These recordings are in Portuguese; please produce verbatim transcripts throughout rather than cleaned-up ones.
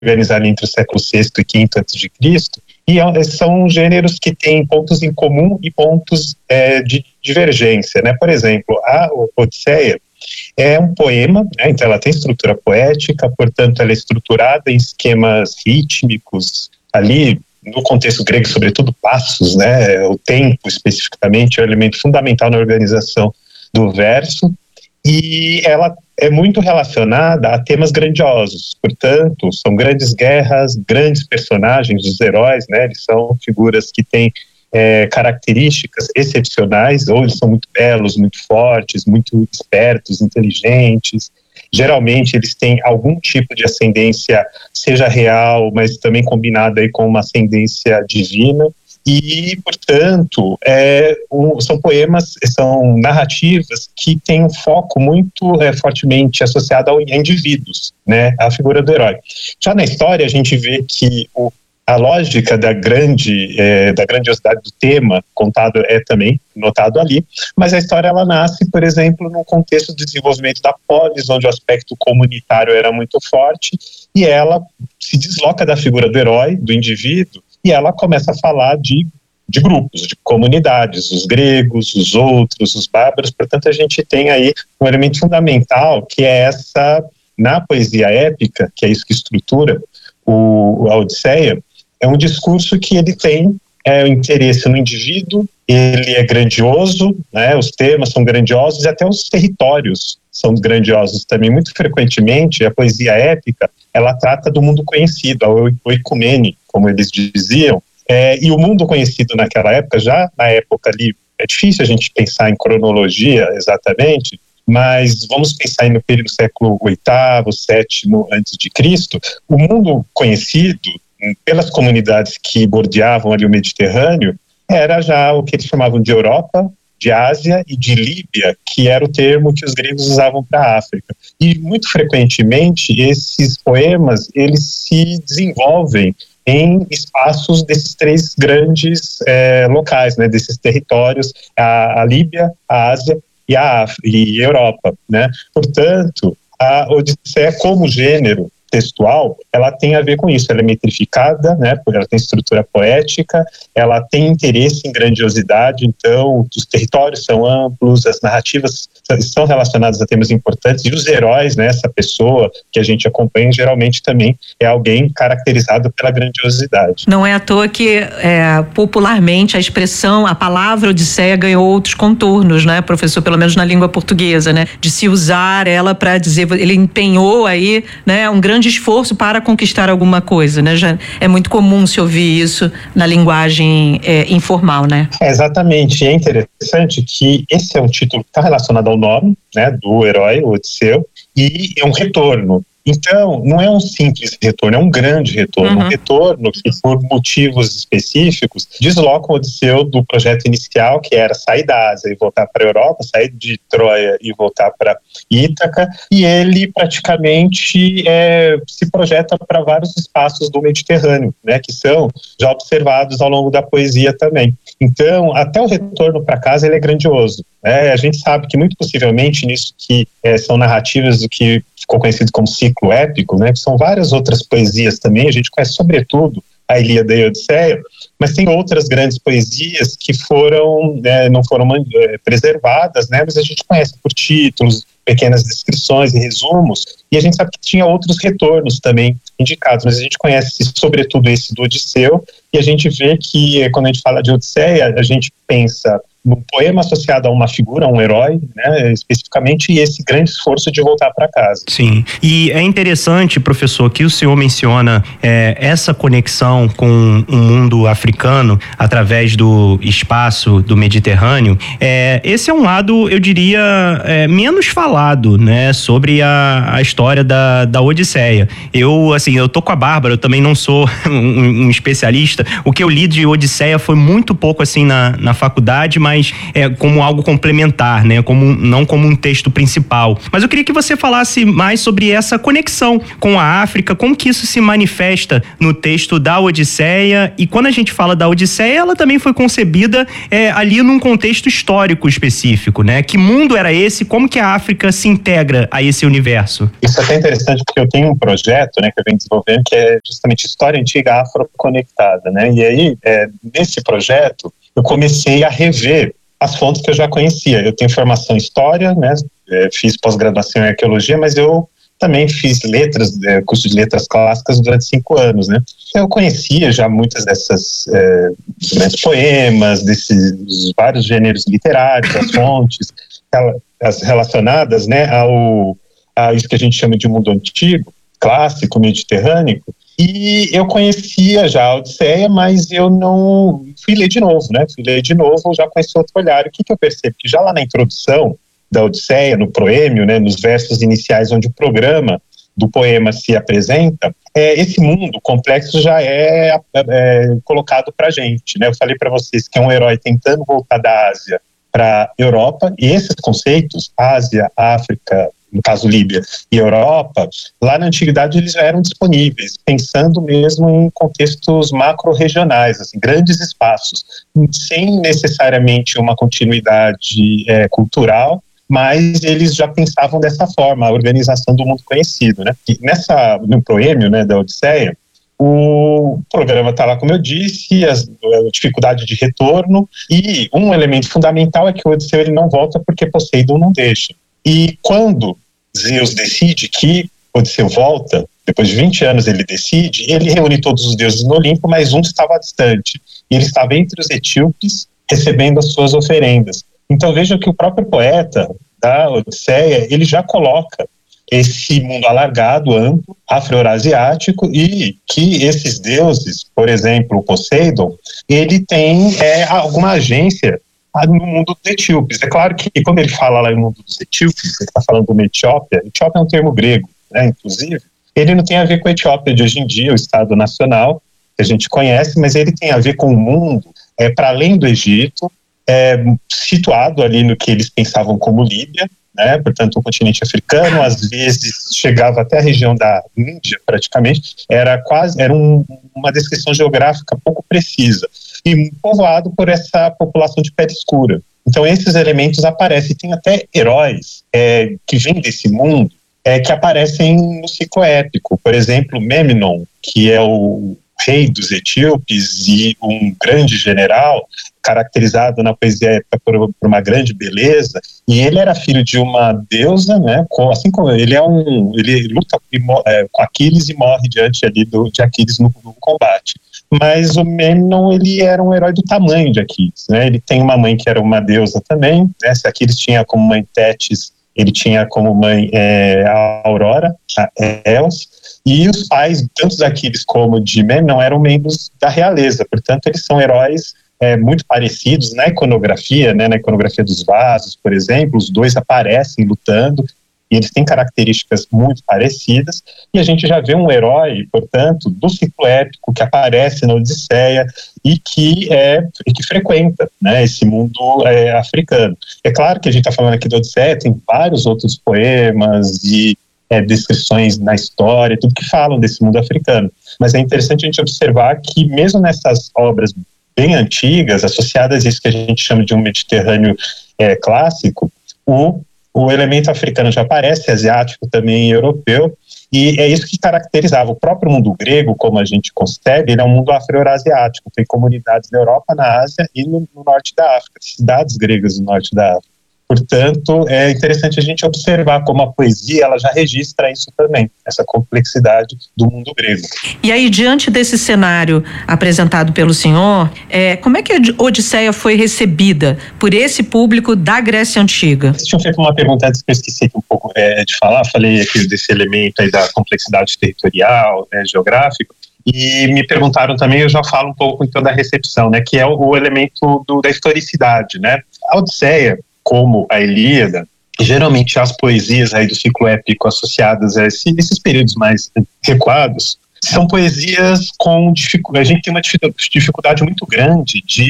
organizar entre o século sexto e quinto antes de Cristo, e são gêneros que têm pontos em comum e pontos é, de divergência, né? Por exemplo, a Odisseia é um poema, né? Então ela tem estrutura poética, portanto ela é estruturada em esquemas rítmicos, ali no contexto grego, sobretudo passos, né? O tempo especificamente é um elemento fundamental na organização do verso, e ela é muito relacionada a temas grandiosos, portanto, são grandes guerras, grandes personagens, os heróis, né, eles são figuras que têm é, características excepcionais, ou eles são muito belos, muito fortes, muito espertos, inteligentes, geralmente eles têm algum tipo de ascendência, seja real, mas também combinada aí com uma ascendência divina, e, portanto, é, um, são poemas, são narrativas que têm um foco muito é, fortemente associado a indivíduos, né, à figura do herói. Já na história, a gente vê que o, a lógica da, grande, é, da grandiosidade do tema contado é também notado ali, mas a história ela nasce, por exemplo, num contexto de desenvolvimento da polis, onde o aspecto comunitário era muito forte, e ela se desloca da figura do herói, do indivíduo, e ela começa a falar de, de grupos, de comunidades, os gregos, os outros, os bárbaros. Portanto, a gente tem aí um elemento fundamental, que é essa, na poesia épica, que é isso que estrutura o, a Odisseia, é um discurso que ele tem é, o interesse no indivíduo, ele é grandioso, né, os temas são grandiosos, e até os territórios são grandiosos também. Muito frequentemente, a poesia épica, ela trata do mundo conhecido, o ecumene, como eles diziam, é, e o mundo conhecido naquela época, já na época ali, é difícil a gente pensar em cronologia exatamente, mas vamos pensar aí no período do século oitavo, sétimo antes de Cristo, o mundo conhecido pelas comunidades que bordeavam ali o Mediterrâneo era já o que eles chamavam de Europa, de Ásia e de Líbia, que era o termo que os gregos usavam para a África. E muito frequentemente esses poemas, eles se desenvolvem em espaços desses três grandes é, locais, né, desses territórios, a, a Líbia, a Ásia e a, África, e a Europa, né? Portanto, a Odisseia como gênero textual, ela tem a ver com isso, ela é metrificada, né, porque ela tem estrutura poética, ela tem interesse em grandiosidade, então os territórios são amplos, as narrativas são relacionadas a temas importantes, e os heróis, né, essa pessoa que a gente acompanha, geralmente também é alguém caracterizado pela grandiosidade. Não é à toa que é, popularmente a expressão, a palavra Odisseia ganhou outros contornos, né, professor, pelo menos na língua portuguesa, né, de se usar ela para dizer, ele empenhou aí, né, um grande esforço para conquistar alguma coisa, né? Já é muito comum se ouvir isso na linguagem é, informal, né? É, exatamente. É interessante que esse é um título que está relacionado ao nome, né, do herói, o Odisseu, e é um retorno. Então, não é um simples retorno, é um grande retorno. Uhum. Um retorno que, por motivos específicos, desloca o Odisseu do projeto inicial, que era sair da Ásia e voltar para a Europa, sair de Troia e voltar para Ítaca, e ele praticamente é, se projeta para vários espaços do Mediterrâneo, né, que são já observados ao longo da poesia também. Então, até o retorno para casa ele é grandioso. É, a gente sabe que muito possivelmente nisso que é, são narrativas do que ficou conhecido como ciclo épico, né, que são várias outras poesias também, a gente conhece sobretudo a Ilíada e a Odisseia, mas tem outras grandes poesias que foram, né, não foram é, preservadas, né, mas a gente conhece por títulos, pequenas descrições e resumos, e a gente sabe que tinha outros retornos também indicados, mas a gente conhece sobretudo esse do Odisseu, e a gente vê que quando a gente fala de Odisseia, a gente pensa no poema associado a uma figura, a um herói, né, especificamente, e esse grande esforço de voltar para casa. Sim, e é interessante, professor, que o senhor menciona é, essa conexão com o mundo africano através do espaço do Mediterrâneo. É, esse é um lado, eu diria, é, menos falado, né, sobre a, a história da, da Odisseia. Eu, assim, eu tô com a Bárbara, eu também não sou um, um especialista. O que eu li de Odisseia foi muito pouco, assim, na, na faculdade, mas mas é, como algo complementar, né? Como, não como um texto principal. Mas eu queria que você falasse mais sobre essa conexão com a África, como que isso se manifesta no texto da Odisseia, e quando a gente fala da Odisseia, ela também foi concebida é, ali num contexto histórico específico, né? Que mundo era esse? Como que a África se integra a esse universo? Isso é até interessante, porque eu tenho um projeto, né, que eu venho desenvolvendo, que é justamente História Antiga Afroconectada, né? E aí, é, nesse projeto, eu comecei a rever as fontes que eu já conhecia. Eu tenho formação em História, né? É, fiz pós-graduação em Arqueologia, mas eu também fiz letras, é, curso de letras clássicas durante cinco anos, né? Eu conhecia já muitas dessas é, grandes poemas, desses vários gêneros literários, as fontes, as relacionadas, né, ao, a isso que a gente chama de mundo antigo, clássico, mediterrâneo. E eu conhecia já a Odisseia, mas eu não fui ler de novo, né? Fui ler de novo, já conheci outro olhar. O que, que eu percebo? Que já lá na introdução da Odisseia, no proêmio, né, nos versos iniciais onde o programa do poema se apresenta, é, esse mundo complexo já é, é colocado para a gente, né? Eu falei para vocês que é um herói tentando voltar da Ásia para a Europa, e esses conceitos, Ásia, África, no caso Líbia, e Europa, lá na antiguidade eles já eram disponíveis, pensando mesmo em contextos macro-regionais, assim, grandes espaços, sem necessariamente uma continuidade é, cultural, mas eles já pensavam dessa forma, a organização do mundo conhecido, né? E nessa, no proêmio, né, da Odisseia, o programa está lá, como eu disse, as, a dificuldade de retorno, e um elemento fundamental é que o Odisseu ele não volta porque Poseidon não deixa. E quando Zeus decide que Odisseu volta, depois de vinte anos ele decide, ele reúne todos os deuses no Olimpo, mas um estava distante, e ele estava entre os etíopes, recebendo as suas oferendas. Então vejam que o próprio poeta da Odisseia, ele já coloca esse mundo alargado, amplo, afro-eurasiático, e que esses deuses, por exemplo, o Poseidon, ele tem é, alguma agência no mundo dos etíopes. É claro que quando ele fala lá no mundo dos etíopes, ele está falando de uma Etiópia, Etiópia é um termo grego, né, inclusive, ele não tem a ver com a Etiópia de hoje em dia, o Estado Nacional, que a gente conhece, mas ele tem a ver com o mundo é, para além do Egito, é, situado ali no que eles pensavam como Líbia, né, portanto o continente africano, às vezes chegava até a região da Índia praticamente, era quase, era um, uma descrição geográfica pouco precisa, e povoado por essa população de pele escura. Então esses elementos aparecem, tem até heróis é, que vêm desse mundo, é, que aparecem no ciclo épico, por exemplo, Memnon, que é o rei dos etíopes e um grande general, caracterizado na poesia épica por, por uma grande beleza, e ele era filho de uma deusa, né, com, assim como ele é um, ele luta é, com Aquiles e morre diante ali do, de Aquiles no, no combate. Mas o Memnon, ele era um herói do tamanho de Aquiles, né, ele tem uma mãe que era uma deusa também, né, se Aquiles tinha como mãe Tétis, ele tinha como mãe é, a Aurora, a Eos, e os pais, tanto de Aquiles como de Memnon, eram membros da realeza, portanto eles são heróis é, muito parecidos na iconografia, né, na iconografia dos vasos, por exemplo, os dois aparecem lutando, e eles têm características muito parecidas, e a gente já vê um herói, portanto, do ciclo épico que aparece na Odisseia e que, é, e que frequenta, né, esse mundo é, africano. É claro que a gente está falando aqui da Odisseia, tem vários outros poemas e é, descrições na história, tudo que falam desse mundo africano, mas é interessante a gente observar que mesmo nessas obras bem antigas, associadas a isso que a gente chama de um Mediterrâneo é, clássico, o O elemento africano já aparece, asiático também, europeu, e é isso que caracterizava o próprio mundo grego, como a gente concebe, ele é um mundo afro-eurasiático, tem comunidades na Europa, na Ásia e no, no norte da África, cidades gregas no norte da África. Portanto, é interessante a gente observar como a poesia ela já registra isso também, essa complexidade do mundo grego. E aí, diante desse cenário apresentado pelo senhor, é, como é que a Odisseia foi recebida por esse público da Grécia Antiga? Vocês tinham feito uma pergunta antes que eu esqueci um pouco é, de falar, falei aqui desse elemento aí da complexidade territorial, né, geográfico, e me perguntaram também, eu já falo um pouco então da recepção, né, que é o, o elemento do, da historicidade, né? A Odisseia, como a Ilíada, geralmente as poesias aí do ciclo épico associadas a esse, esses períodos mais recuados, são poesias com dificuldade, a gente tem uma dificuldade muito grande de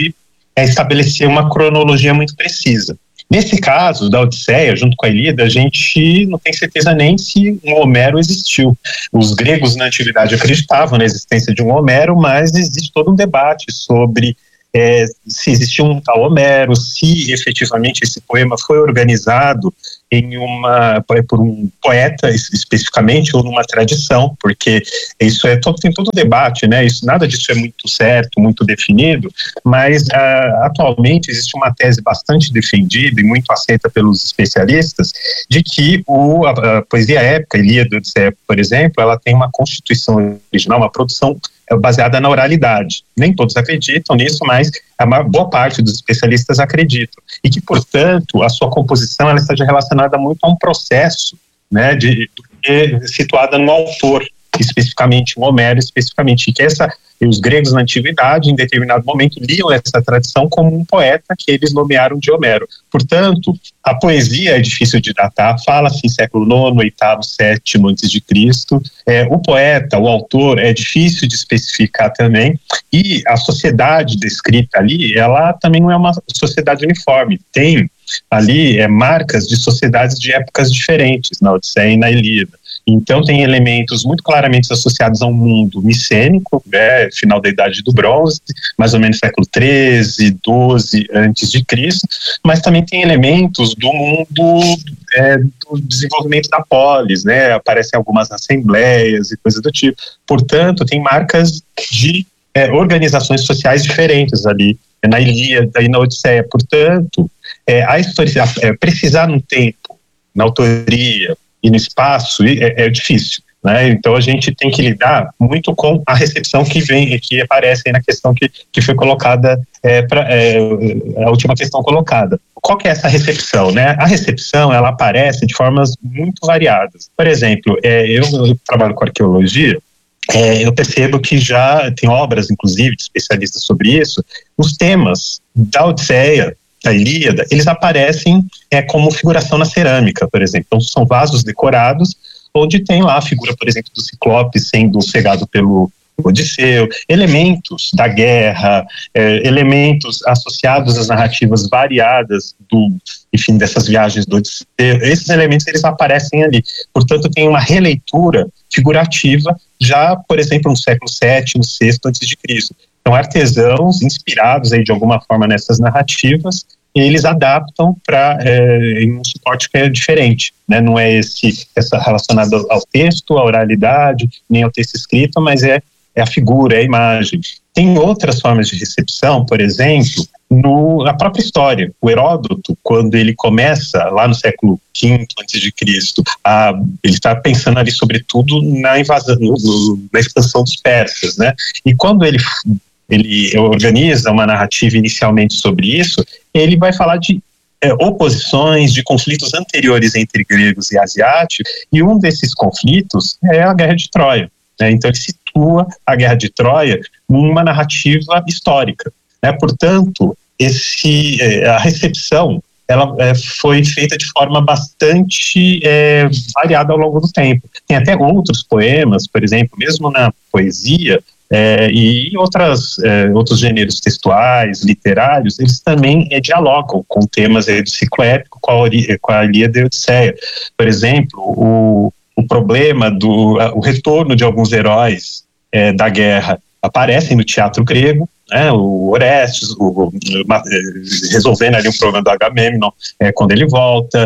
é estabelecer uma cronologia muito precisa. Nesse caso da Odisseia, junto com a Ilíada, a gente não tem certeza nem se um Homero existiu. Os gregos na antiguidade acreditavam na existência de um Homero, mas existe todo um debate sobre é, se existiu um tal Homero, se efetivamente esse poema foi organizado em uma, por um poeta especificamente ou numa tradição, porque isso é todo, tem todo um debate, né? Isso, nada disso é muito certo, muito definido, mas ah, atualmente existe uma tese bastante defendida e muito aceita pelos especialistas de que o, a, a poesia épica, Ilíada, Odisseia, por exemplo, ela tem uma constituição original, uma produção baseada na oralidade. Nem todos acreditam nisso, mas a maior, boa parte dos especialistas acreditam. E que, portanto, a sua composição ela esteja relacionada muito a um processo, né, de, de, situada no autor, especificamente, um Homero especificamente, e que essa, os gregos na antiguidade, em determinado momento, liam essa tradição como um poeta que eles nomearam de Homero. Portanto, a poesia é difícil de datar, fala-se em século nono, oitavo, sétimo antes de Cristo. É, o poeta, o autor, é difícil de especificar também, e a sociedade descrita ali, ela também não é uma sociedade uniforme, tem ali é, marcas de sociedades de épocas diferentes, na Odisseia e na Ilíada. Então tem elementos muito claramente associados a um mundo micênico, né, final da Idade do Bronze, mais ou menos século treze, doze antes de Cristo, mas também tem elementos do mundo é, do desenvolvimento da polis, né, aparecem algumas assembleias e coisas do tipo. Portanto, tem marcas de é, organizações sociais diferentes ali na Ilíada e na Odisseia. Portanto, é, a história, é, precisar no tempo, na autoria e no espaço é, é difícil, né? Então a gente tem que lidar muito com a recepção que vem, que aparece aí na questão que, que foi colocada, é, pra, é, a última questão colocada. Qual que é essa recepção, né? A recepção, ela aparece de formas muito variadas. Por exemplo, é, eu, eu trabalho com arqueologia, é, eu percebo que já tem obras, inclusive, de especialistas sobre isso, os temas da Odisseia, da Ilíada, eles aparecem é, como figuração na cerâmica, por exemplo. Então, são vasos decorados, onde tem lá a figura, por exemplo, do Ciclope sendo cegado pelo Odisseu, elementos da guerra, é, elementos associados às narrativas variadas do, enfim, dessas viagens do Odisseu. Esses elementos, eles aparecem ali. Portanto, tem uma releitura figurativa já, por exemplo, no século sétimo, sexto antes de Cristo. Então, artesãos inspirados aí de alguma forma nessas narrativas, eles adaptam para é, em um suporte que é diferente, né? Não é esse essa relacionado ao texto, à oralidade, nem ao texto escrito, mas é, é a figura, é a imagem. Tem outras formas de recepção, por exemplo, no, na própria história. O Heródoto, quando ele começa lá no século quinto antes de Cristo, a, ele está pensando ali sobretudo na invasão, no, no, na expansão dos persas, né? E quando ele ele organiza uma narrativa inicialmente sobre isso, ele vai falar de é, oposições, de conflitos anteriores entre gregos e asiáticos, e um desses conflitos é a Guerra de Troia, né? Então ele situa a Guerra de Troia numa narrativa histórica, né? Portanto, esse, é, a recepção ela é, foi feita de forma bastante é, variada ao longo do tempo. Tem até outros poemas, por exemplo, mesmo na poesia, É, e outras, é, outros gêneros textuais, literários, eles também é, dialogam com temas aí do ciclo épico, com a, com a Ilíada e a Odisseia. Por exemplo, o, o problema do o retorno de alguns heróis é, da guerra aparecem no teatro grego, né, o Orestes, o, o, resolvendo ali um problema do Agamemnon é, quando ele volta.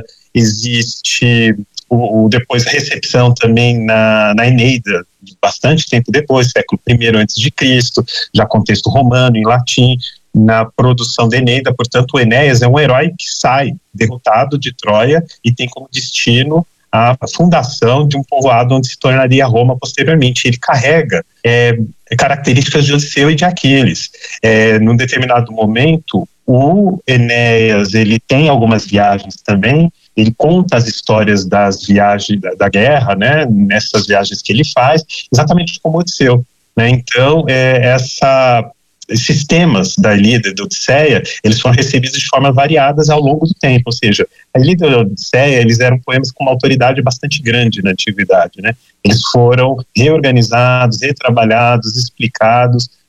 Existe o, o depois a recepção também na, na Eneida, bastante tempo depois, século primeiro antes de Cristo, já contexto romano, em latim, na produção da Eneida. Portanto, o Enéas é um herói que sai derrotado de Troia e tem como destino a fundação de um povoado onde se tornaria Roma posteriormente. Ele carrega é, características de Odisseu e de Aquiles. É, num determinado momento, o Enéas ele tem algumas viagens também. Ele conta as histórias das viagens da, da guerra, né, nessas viagens que ele faz, exatamente como Odisseu, né? Então, é, essa, esses temas da Ilíada e da Odisseia, eles foram recebidos de formas variadas ao longo do tempo, ou seja, a Ilíada e a Odisseia, eles eram poemas com uma autoridade bastante grande na antiguidade, né? Eles foram reorganizados, retrabalhados, explicados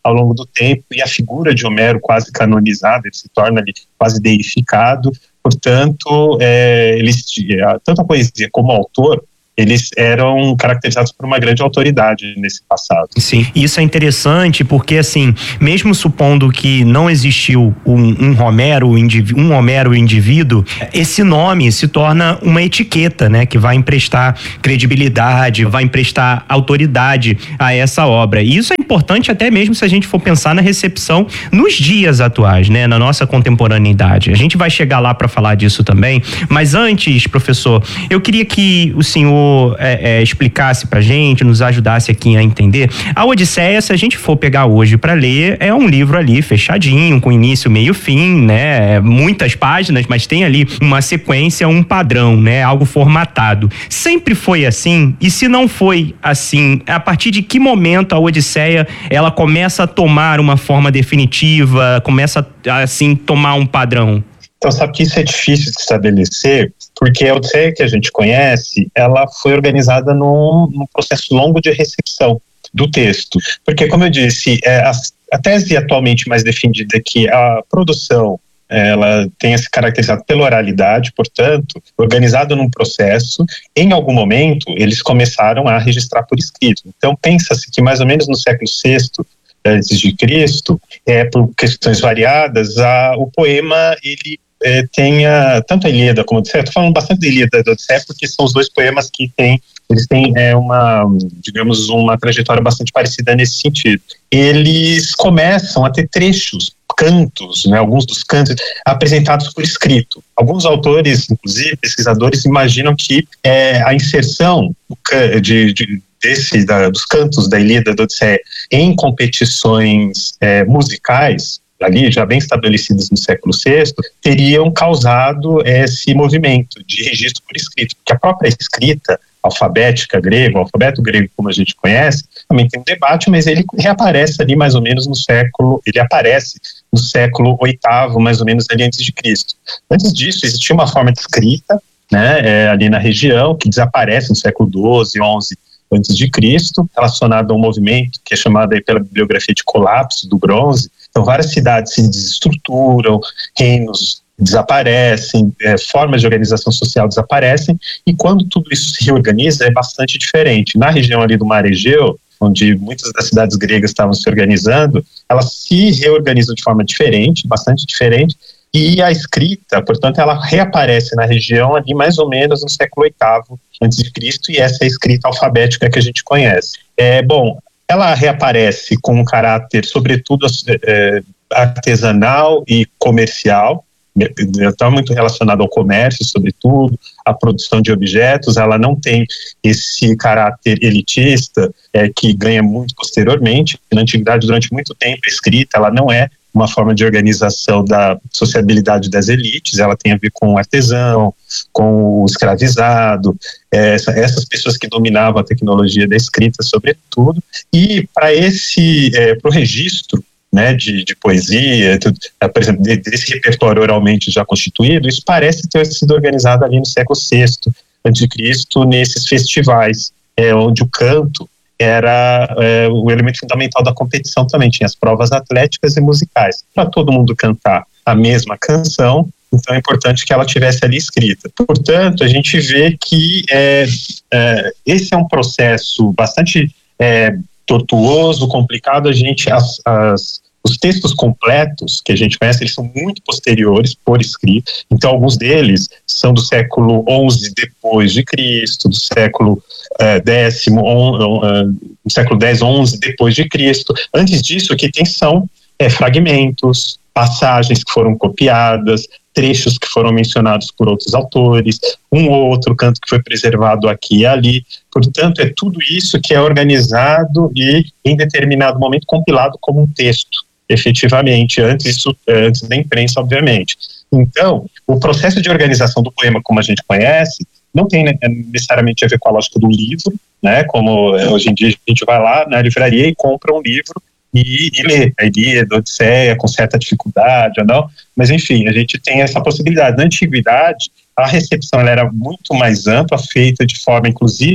ao longo do tempo, e a figura de Homero quase canonizada, ele se torna ali quase deificado. Portanto, é, eles, tanto a poesia como o autor, eles eram caracterizados por uma grande autoridade nesse passado. Sim, isso é interessante porque, assim, mesmo supondo que não existiu um, um Homero, um Homero indivíduo, esse nome se torna uma etiqueta, né, que vai emprestar credibilidade, vai emprestar autoridade a essa obra. E isso é importante até mesmo se a gente for pensar na recepção nos dias atuais, né, na nossa contemporaneidade. A gente vai chegar lá para falar disso também, mas antes, professor, eu queria que o senhor É, é, explicasse pra gente, nos ajudasse aqui a entender. A Odisseia, se a gente for pegar hoje para ler, é um livro ali fechadinho, com início, meio, fim, né? Muitas páginas, mas tem ali uma sequência, um padrão, né? Algo formatado. Sempre foi assim? E se não foi assim, a partir de que momento a Odisseia, ela começa a tomar uma forma definitiva, começa a, assim, tomar um padrão? Então, sabe que isso é difícil de estabelecer, porque a Odisseia que a gente conhece, ela foi organizada num, num processo longo de recepção do texto. Porque, como eu disse, é, a, a tese atualmente mais defendida é que a produção, ela tenha se caracterizado pela oralidade, portanto, organizada num processo. Em algum momento, eles começaram a registrar por escrito. Então, pensa-se que mais ou menos no século sexto, antes de Cristo, é, por questões variadas, a, o poema, ele É, tenha tanto a Ilíada como a Odisseia. Estou falando bastante da Ilíada e da Odisseia porque são os dois poemas que têm, eles têm é, uma, digamos, uma trajetória bastante parecida nesse sentido. Eles começam a ter trechos, cantos, né, alguns dos cantos apresentados por escrito. Alguns autores, inclusive pesquisadores, imaginam que é, a inserção de, de desse, da, dos cantos da Ilíada e da Odisseia em competições é, musicais, ali já bem estabelecidas no século sexto, teriam causado esse movimento de registro por escrito, porque a própria escrita alfabética grega, o alfabeto grego como a gente conhece, também tem um debate, mas ele reaparece ali mais ou menos no século, ele aparece no século oitavo, mais ou menos ali antes de Cristo. Antes disso, existia uma forma de escrita, né, é, ali na região, que desaparece no século doze, onze antes de Cristo, relacionado a um movimento que é chamado aí pela bibliografia de colapso do bronze. Então, várias cidades se desestruturam, reinos desaparecem, é, formas de organização social desaparecem, e quando tudo isso se reorganiza é bastante diferente. Na região ali do Mar Egeu, onde muitas das cidades gregas estavam se organizando, elas se reorganizam de forma diferente, bastante diferente, e a escrita, portanto, ela reaparece na região ali mais ou menos no século oitavo antes de Cristo, e essa é a escrita alfabética que a gente conhece. É, bom, ela reaparece com um caráter, sobretudo, é, artesanal e comercial. Está muito relacionado ao comércio, sobretudo, à produção de objetos. Ela não tem esse caráter elitista é, que ganha muito posteriormente. Na antiguidade, durante muito tempo, a escrita ela não é uma forma de organização da sociabilidade das elites, ela tem a ver com o artesão, com o escravizado, essa, essas pessoas que dominavam a tecnologia da escrita, sobretudo. E para esse, é, para o registro, né, de, de poesia, tudo, por exemplo, desse repertório oralmente já constituído, isso parece ter sido organizado ali no século sexto antes de Cristo, nesses festivais, é, onde o canto era é, o elemento fundamental da competição também. Tinha as provas atléticas e musicais. Para todo mundo cantar a mesma canção, então é importante que ela tivesse ali escrita. Portanto, a gente vê que é, é, esse é um processo bastante é, tortuoso, complicado. A gente, as, as Os textos completos que a gente conhece, eles são muito posteriores, por escrito. Então, alguns deles são do século onze depois de Cristo, do século uh, décimo, on, uh, do século dez, onze depois de Cristo. Antes disso, o que tem são é, fragmentos, passagens que foram copiadas, trechos que foram mencionados por outros autores, um ou outro canto que foi preservado aqui e ali. Portanto, é tudo isso que é organizado e, em determinado momento, compilado como um texto, efetivamente, antes, antes da imprensa, obviamente. Então, o processo de organização do poema, como a gente conhece, não tem necessariamente a ver com a lógica do livro, né? Como hoje em dia a gente vai lá na livraria e compra um livro e, e lê a Ilíada, a Odisseia, com certa dificuldade ou não, mas enfim, a gente tem essa possibilidade. Na antiguidade, a recepção ela era muito mais ampla, feita de forma, inclusive,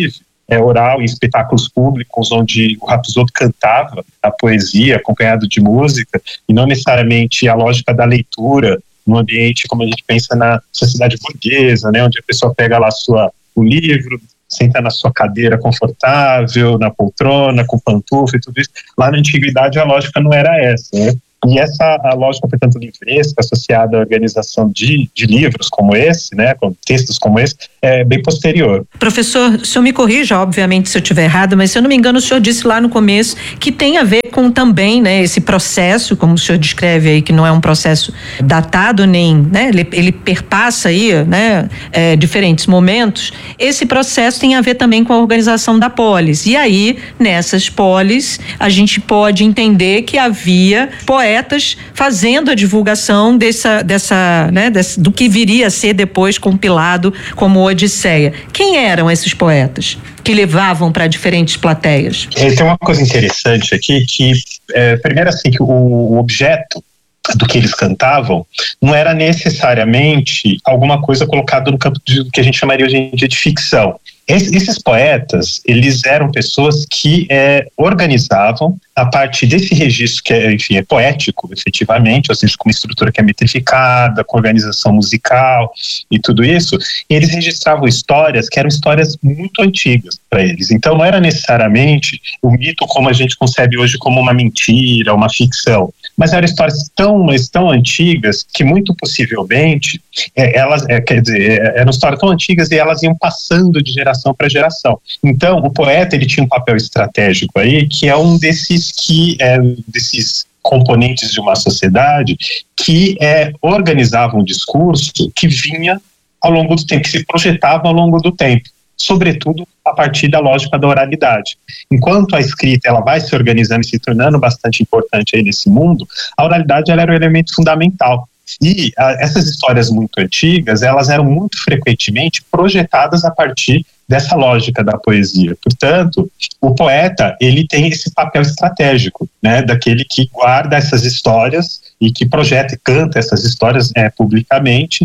é, oral, em espetáculos públicos, onde o Rapsôdo cantava a poesia acompanhado de música, e não necessariamente a lógica da leitura no ambiente como a gente pensa na sociedade burguesa, né, onde a pessoa pega lá sua, o livro, senta na sua cadeira confortável, na poltrona, com pantufa e tudo isso. Lá na antiguidade a lógica não era essa, né? E essa a lógica, portanto, livresca, associada à organização de, de livros como esse, né, com textos como esse, é bem posterior. Professor, o senhor me corrija, obviamente, se eu estiver errado, mas se eu não me engano, o senhor disse lá no começo que tem a ver com também, né, esse processo, como o senhor descreve aí, que não é um processo datado nem, né, ele, ele perpassa aí, né, é, diferentes momentos. Esse processo tem a ver também com a organização da polis. E aí, nessas polis, a gente pode entender que havia poetas fazendo a divulgação dessa, dessa, né, desse, do que viria a ser depois compilado como Odisseia. Quem eram esses poetas que levavam para diferentes plateias? É, tem uma coisa interessante aqui que, é, primeiro assim, que o, o objeto do que eles cantavam não era necessariamente alguma coisa colocada no campo de, do que a gente chamaria hoje em dia de ficção. Esses poetas, eles eram pessoas que é, organizavam a partir desse registro que é, enfim, é poético, efetivamente, ou seja, com uma estrutura que é metrificada, com organização musical e tudo isso, e eles registravam histórias que eram histórias muito antigas para eles. Então não era necessariamente o mito como a gente concebe hoje como uma mentira, uma ficção, mas eram histórias tão, mas tão antigas que muito possivelmente é, elas, é, quer dizer, eram histórias tão antigas e elas iam passando de geração para geração. Então o poeta, ele tinha um papel estratégico aí, que é um desses que é, desses componentes de uma sociedade que é, organizava um discurso que vinha ao longo do tempo, que se projetava ao longo do tempo, sobretudo a partir da lógica da oralidade. Enquanto a escrita ela vai se organizando e se tornando bastante importante aí nesse mundo, a oralidade ela era um elemento fundamental. E a, essas histórias muito antigas, elas eram muito frequentemente projetadas a partir dessa lógica da poesia. Portanto, o poeta, ele tem esse papel estratégico, né, daquele que guarda essas histórias e que projeta e canta essas histórias é, publicamente,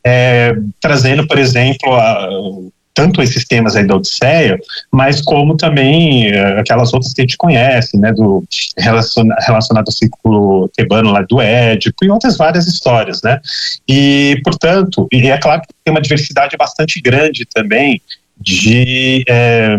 é, trazendo, por exemplo, a, tanto esses temas aí da Odisseia, mas como também é, aquelas outras que a gente conhece, né, do, relaciona, relacionado ao ciclo tebano lá do Édipo e outras várias histórias, né, e, portanto, e é claro que tem uma diversidade bastante grande também de, é,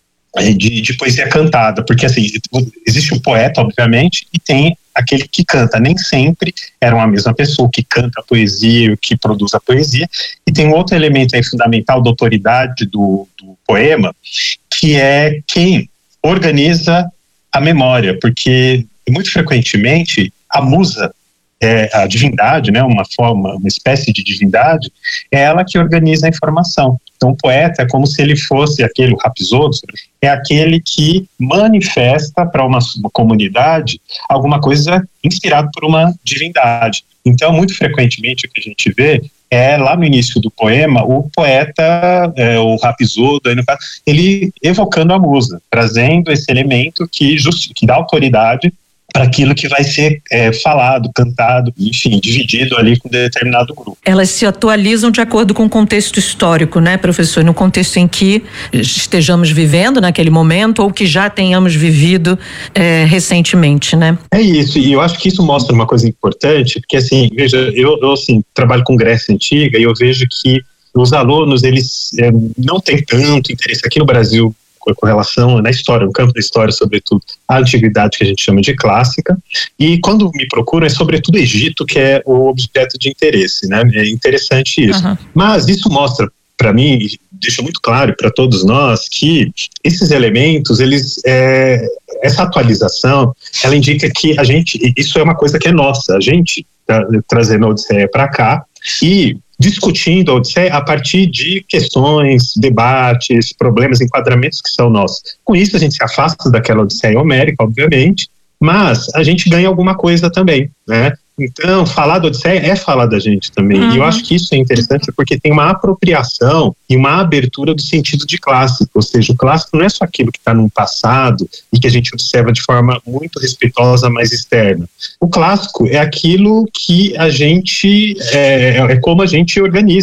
de, de poesia cantada, porque assim, existe o poeta, obviamente, e tem aquele que canta. Nem sempre era uma mesma pessoa que canta a poesia, o que produz a poesia, e tem um outro elemento aí fundamental da autoridade do, do poema, que é quem organiza a memória, porque muito frequentemente a musa, é, a divindade, né, uma forma, uma espécie de divindade, é ela que organiza a informação. Então o poeta é como se ele fosse aquele, o Rapsôdo, é aquele que manifesta para uma, uma comunidade alguma coisa inspirada por uma divindade. Então muito frequentemente o que a gente vê é lá no início do poema o poeta, é, o Rapsôdo, ele evocando a musa, trazendo esse elemento que, just, que dá autoridade para aquilo que vai ser é, falado, cantado, enfim, dividido ali com determinado grupo. Elas se atualizam de acordo com o contexto histórico, né, professor? No contexto em que estejamos vivendo naquele momento ou que já tenhamos vivido é, recentemente, né? É isso, e eu acho que isso mostra uma coisa importante, porque assim, veja, eu, eu assim, trabalho com Grécia Antiga e eu vejo que os alunos, eles é, não têm tanto interesse aqui no Brasil com relação na história, no campo da história, sobretudo a antiguidade que a gente chama de clássica, e quando me procuram é sobretudo Egito que é o objeto de interesse, né? É interessante isso. Uhum. Mas isso mostra para mim, deixa muito claro para todos nós que esses elementos, eles, é, essa atualização, ela indica que a gente, isso é uma coisa que é nossa, a gente tá trazendo a Odisseia para cá e discutindo a Odisseia a partir de questões, debates, problemas, enquadramentos que são nossos. Com isso a gente se afasta daquela Odisseia homérica, obviamente, mas a gente ganha alguma coisa também, né? Então, falar da Odisseia é falar da gente também. Uhum. E eu acho que isso é interessante porque tem uma apropriação e uma abertura do sentido de clássico. Ou seja, o clássico não é só aquilo que está no passado e que a gente observa de forma muito respeitosa, mas externa. O clássico é aquilo que a gente, é, é como a gente organiza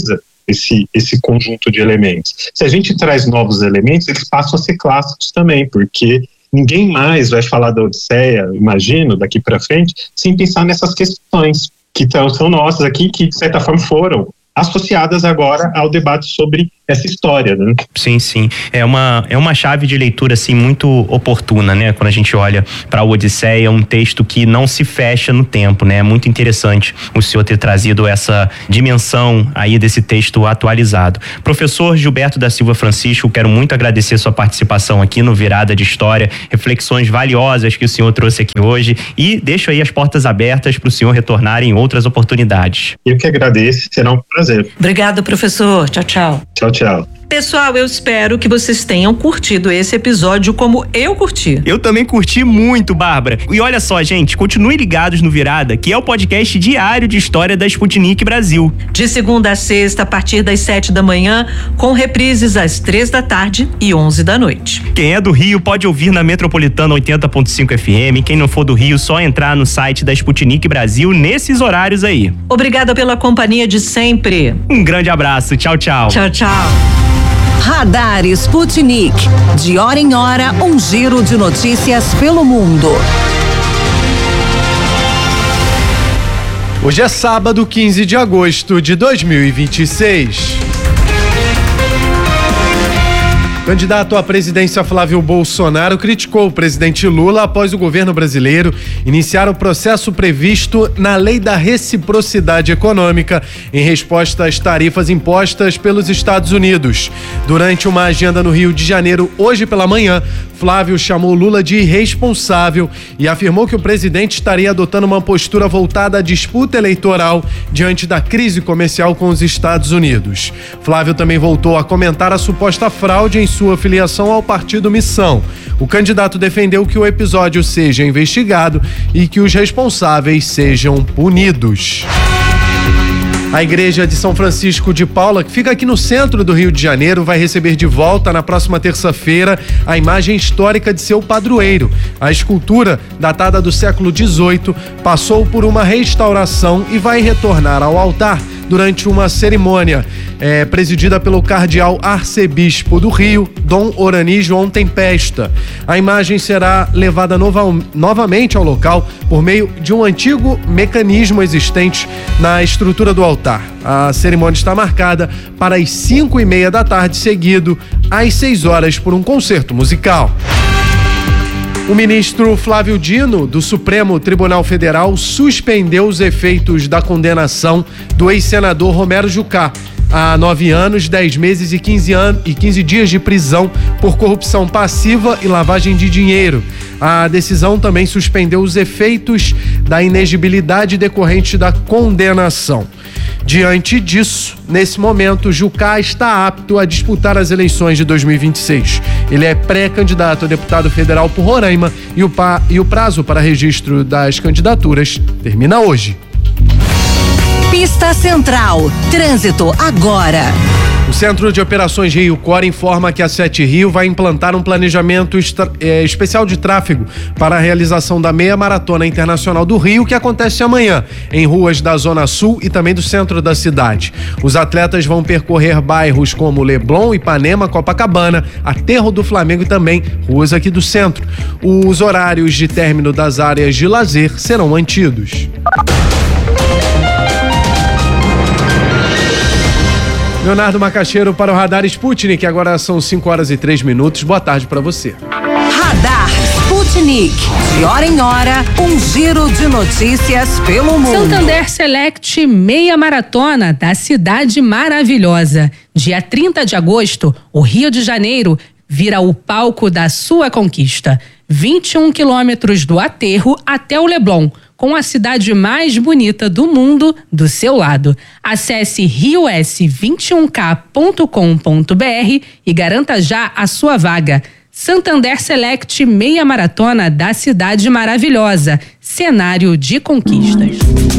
esse, esse conjunto de elementos. Se a gente traz novos elementos, eles passam a ser clássicos também, porque ninguém mais vai falar da Odisseia, imagino, daqui para frente, sem pensar nessas questões que tão, são nossas aqui, que de certa forma foram associadas agora ao debate sobre essa história, né? Sim, sim. É uma, é uma chave de leitura, assim, muito oportuna, né? Quando a gente olha para a Odisseia, é um texto que não se fecha no tempo, né? É muito interessante o senhor ter trazido essa dimensão aí desse texto atualizado. Professor Gilberto da Silva Francisco, quero muito agradecer sua participação aqui no Virada de História, reflexões valiosas que o senhor trouxe aqui hoje, e deixo aí as portas abertas para o senhor retornar em outras oportunidades. Eu que agradeço, será um prazer. Obrigada, professor. Tchau, tchau. Tchau, tchau. Pessoal, eu espero que vocês tenham curtido esse episódio como eu curti. Eu também curti muito, Bárbara. E olha só, gente, continue ligados no Virada, que é o podcast diário de história da Sputnik Brasil. De segunda a sexta, a partir das sete da manhã, com reprises às três da tarde e onze da noite. Quem é do Rio pode ouvir na Metropolitana oitenta ponto cinco F M. Quem não for do Rio, só entrar no site da Sputnik Brasil nesses horários aí. Obrigada pela companhia de sempre. Um grande abraço. Tchau, tchau. Tchau, tchau. Radar Sputnik. De hora em hora, um giro de notícias pelo mundo. Hoje é sábado, quinze de agosto de dois mil e vinte e seis. O candidato à presidência Flávio Bolsonaro criticou o presidente Lula após o governo brasileiro iniciar o processo previsto na Lei da Reciprocidade Econômica em resposta às tarifas impostas pelos Estados Unidos. Durante uma agenda no Rio de Janeiro hoje pela manhã, Flávio chamou Lula de irresponsável e afirmou que o presidente estaria adotando uma postura voltada à disputa eleitoral diante da crise comercial com os Estados Unidos. Flávio também voltou a comentar a suposta fraude em sua filiação ao partido Missão. O candidato defendeu que o episódio seja investigado e que os responsáveis sejam punidos. A Igreja de São Francisco de Paula, que fica aqui no centro do Rio de Janeiro, vai receber de volta na próxima terça-feira a imagem histórica de seu padroeiro. A escultura, datada do século dezoito, passou por uma restauração e vai retornar ao altar durante uma cerimônia é, presidida pelo cardeal arcebispo do Rio, Dom Orani João Tempesta. A imagem será levada nova, novamente ao local por meio de um antigo mecanismo existente na estrutura do altar. A cerimônia está marcada para as cinco e meia da tarde, seguido às seis horas por um concerto musical. O ministro Flávio Dino, do Supremo Tribunal Federal, suspendeu os efeitos da condenação do ex-senador Romero Jucá a nove anos, dez meses e quinze, anos, e quinze dias de prisão por corrupção passiva e lavagem de dinheiro. A decisão também suspendeu os efeitos da inegibilidade decorrente da condenação. Diante disso, nesse momento, Jucá está apto a disputar as eleições de dois mil e vinte e seis. Ele é pré-candidato a deputado federal por Roraima e o, pa, e o prazo para registro das candidaturas termina hoje. Pista Central. Trânsito agora. O Centro de Operações Rio Core informa que a Sete Rio vai implantar um planejamento extra, é, especial de tráfego para a realização da Meia Maratona Internacional do Rio, que acontece amanhã, em ruas da Zona Sul e também do centro da cidade. Os atletas vão percorrer bairros como Leblon, Ipanema, Copacabana, Aterro do Flamengo e também ruas aqui do centro. Os horários de término das áreas de lazer serão mantidos. Leonardo Macaxeiro para o Radar Sputnik, agora são cinco horas e três minutos. Boa tarde para você. Radar Sputnik. De hora em hora, um giro de notícias pelo mundo. Santander Select Meia Maratona da Cidade Maravilhosa. Dia trinta de agosto, o Rio de Janeiro vira o palco da sua conquista. vinte e um quilômetros do Aterro até o Leblon, com a cidade mais bonita do mundo do seu lado. Acesse rio s vinte e um k ponto com ponto b r e garanta já a sua vaga. Santander Select Meia Maratona da Cidade Maravilhosa. Cenário de conquistas.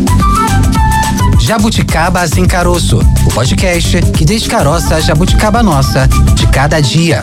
Jabuticaba Sem Caroço, o podcast que descaroça a jabuticaba nossa de cada dia.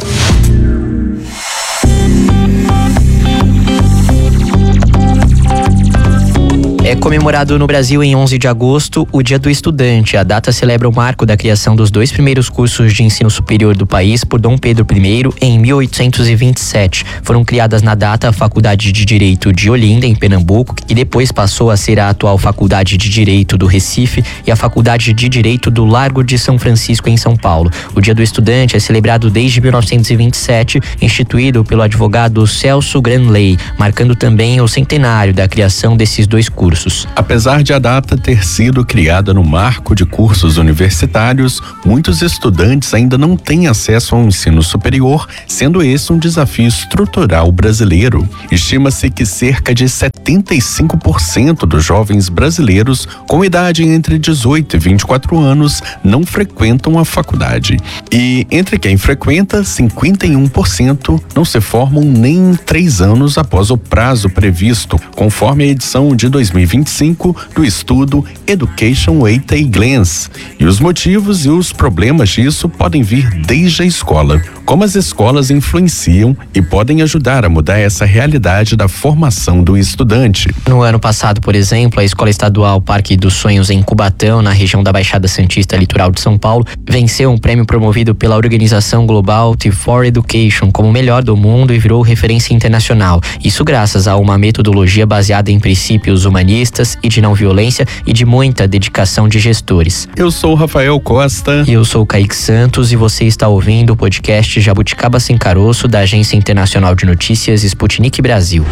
É comemorado no Brasil em onze de agosto o Dia do Estudante. A data celebra o marco da criação dos dois primeiros cursos de ensino superior do país por Dom Pedro I em mil oitocentos e vinte e sete. Foram criadas na data a Faculdade de Direito de Olinda, em Pernambuco, que depois passou a ser a atual Faculdade de Direito do Recife, e a Faculdade de Direito do Largo de São Francisco, em São Paulo. O Dia do Estudante é celebrado desde mil novecentos e vinte e sete, instituído pelo advogado Celso Granley, marcando também o centenário da criação desses dois cursos. Apesar de a data ter sido criada no marco de cursos universitários, muitos estudantes ainda não têm acesso ao ensino superior, sendo esse um desafio estrutural brasileiro. Estima-se que cerca de setenta e cinco por cento dos jovens brasileiros com idade entre dezoito e vinte e quatro anos não frequentam a faculdade. E entre quem frequenta, cinquenta e um por cento não se formam nem em três anos após o prazo previsto, conforme a edição de dois mil e vinte e cinco do estudo Education at a Glance. E os motivos e os problemas disso podem vir desde a escola. Como as escolas influenciam e podem ajudar a mudar essa realidade da formação do estudante. No ano passado, por exemplo, a Escola Estadual Parque dos Sonhos, em Cubatão, na região da Baixada Santista, litoral de São Paulo, venceu um prêmio promovido pela organização global T quatro Education como o melhor do mundo e virou referência internacional. Isso graças a uma metodologia baseada em princípios humanistas e de não violência e de muita dedicação de gestores. Eu sou o Rafael Costa. E eu sou o Kaique Santos, e você está ouvindo o podcast Jabuticaba Sem Caroço, da Agência Internacional de Notícias Sputnik Brasil.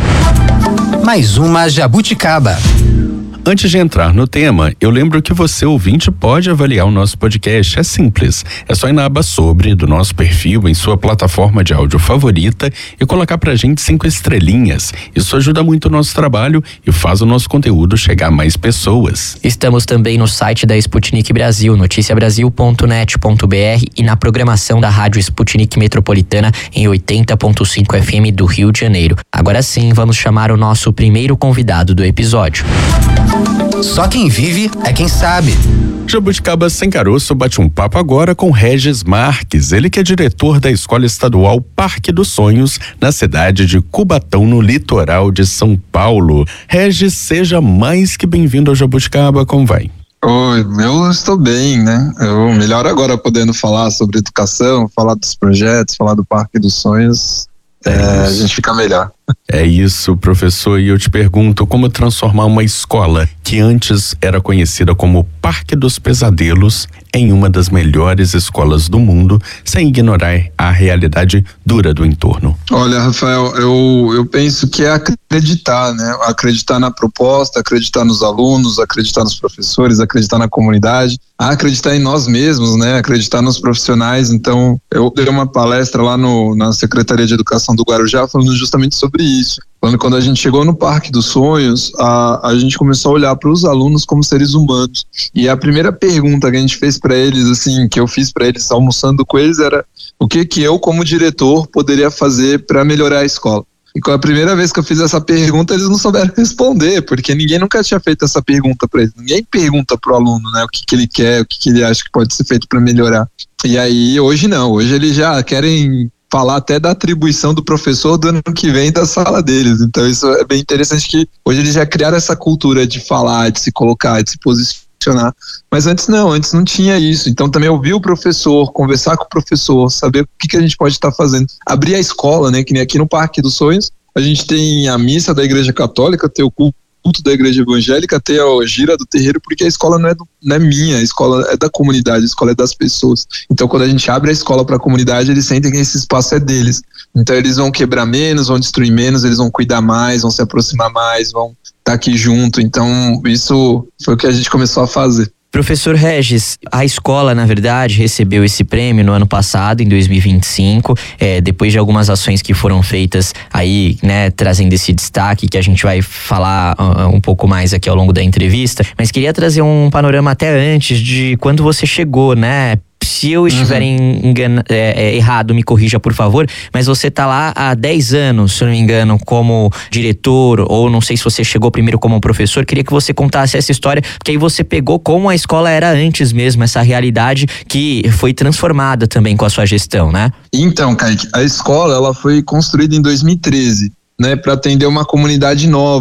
Mais uma Jabuticaba. Antes de entrar no tema, eu lembro que você, ouvinte, pode avaliar o nosso podcast. É simples, é só ir na aba sobre do nosso perfil em sua plataforma de áudio favorita e colocar pra gente cinco estrelinhas. Isso ajuda muito o nosso trabalho e faz o nosso conteúdo chegar a mais pessoas. Estamos também no site da Sputnik Brasil, noticia brasil ponto net ponto b r, e na programação da Rádio Sputnik Metropolitana em oitenta ponto cinco F M do Rio de Janeiro. Agora sim, vamos chamar o nosso primeiro convidado do episódio. Só quem vive é quem sabe. Jabuticaba Sem Caroço bate um papo agora com Regis Marques, ele que é diretor da Escola Estadual Parque dos Sonhos, na cidade de Cubatão, no litoral de São Paulo. Regis, seja mais que bem-vindo ao Jabuticaba, como vai? Oi, eu estou bem, né? Eu melhor agora podendo falar sobre educação, falar dos projetos, falar do Parque dos Sonhos. É, a gente fica melhor. É isso, professor, e eu te pergunto, como transformar uma escola que antes era conhecida como Parque dos Pesadelos em uma das melhores escolas do mundo, sem ignorar a realidade dura do entorno? Olha, Rafael, eu, eu penso que é acreditar, né? Acreditar na proposta, acreditar nos alunos, acreditar nos professores, acreditar na comunidade, acreditar em nós mesmos, né? Acreditar nos profissionais. Então, eu dei uma palestra lá no, na Secretaria de Educação do Guarujá falando justamente sobre isso. Quando, quando a gente chegou no Parque dos Sonhos, a, a gente começou a olhar para os alunos como seres humanos. E a primeira pergunta que a gente fez para eles, assim, que eu fiz para eles almoçando com eles, era o que que eu, como diretor, poderia fazer para melhorar a escola. E com a primeira vez que eu fiz essa pergunta, eles não souberam responder, porque ninguém nunca tinha feito essa pergunta para eles. Ninguém pergunta pro aluno, né, o que que ele quer, o que que ele acha que pode ser feito para melhorar. E aí, hoje não, hoje eles já querem falar até da atribuição do professor do ano que vem da sala deles. Então isso é bem interessante, que hoje eles já criaram essa cultura de falar, de se colocar, de se posicionar. Mas antes não, antes não tinha isso. Então também ouvir o professor, conversar com o professor, saber o que, que a gente pode estar fazendo. Abrir a escola, né? Que nem aqui no Parque dos Sonhos, a gente tem a missa da Igreja Católica, tem o culto da Igreja Evangélica, tem a gira do terreiro, porque a escola não é, do, não é minha, a escola é da comunidade, a escola é das pessoas. Então quando a gente abre a escola para a comunidade, eles sentem que esse espaço é deles. Então eles vão quebrar menos, vão destruir menos, eles vão cuidar mais, vão se aproximar mais, vão estar aqui junto. Então isso foi o que a gente começou a fazer. Professor Regis, a escola, na verdade, recebeu esse prêmio no ano passado, em dois mil e vinte e cinco, é, depois de algumas ações que foram feitas aí, né, trazendo esse destaque que a gente vai falar uh, um pouco mais aqui ao longo da entrevista, mas queria trazer um panorama até antes de quando você chegou, né? Se eu estiver uhum. engana, é, é, errado, me corrija, por favor, mas você tá lá há dez anos, se eu não me engano, como diretor, ou não sei se você chegou primeiro como professor. Queria que você contasse essa história, porque aí você pegou como a escola era antes mesmo, essa realidade que foi transformada também com a sua gestão, né? Então, Kaique, a escola ela foi construída em dois mil e treze, né, para atender uma comunidade nova.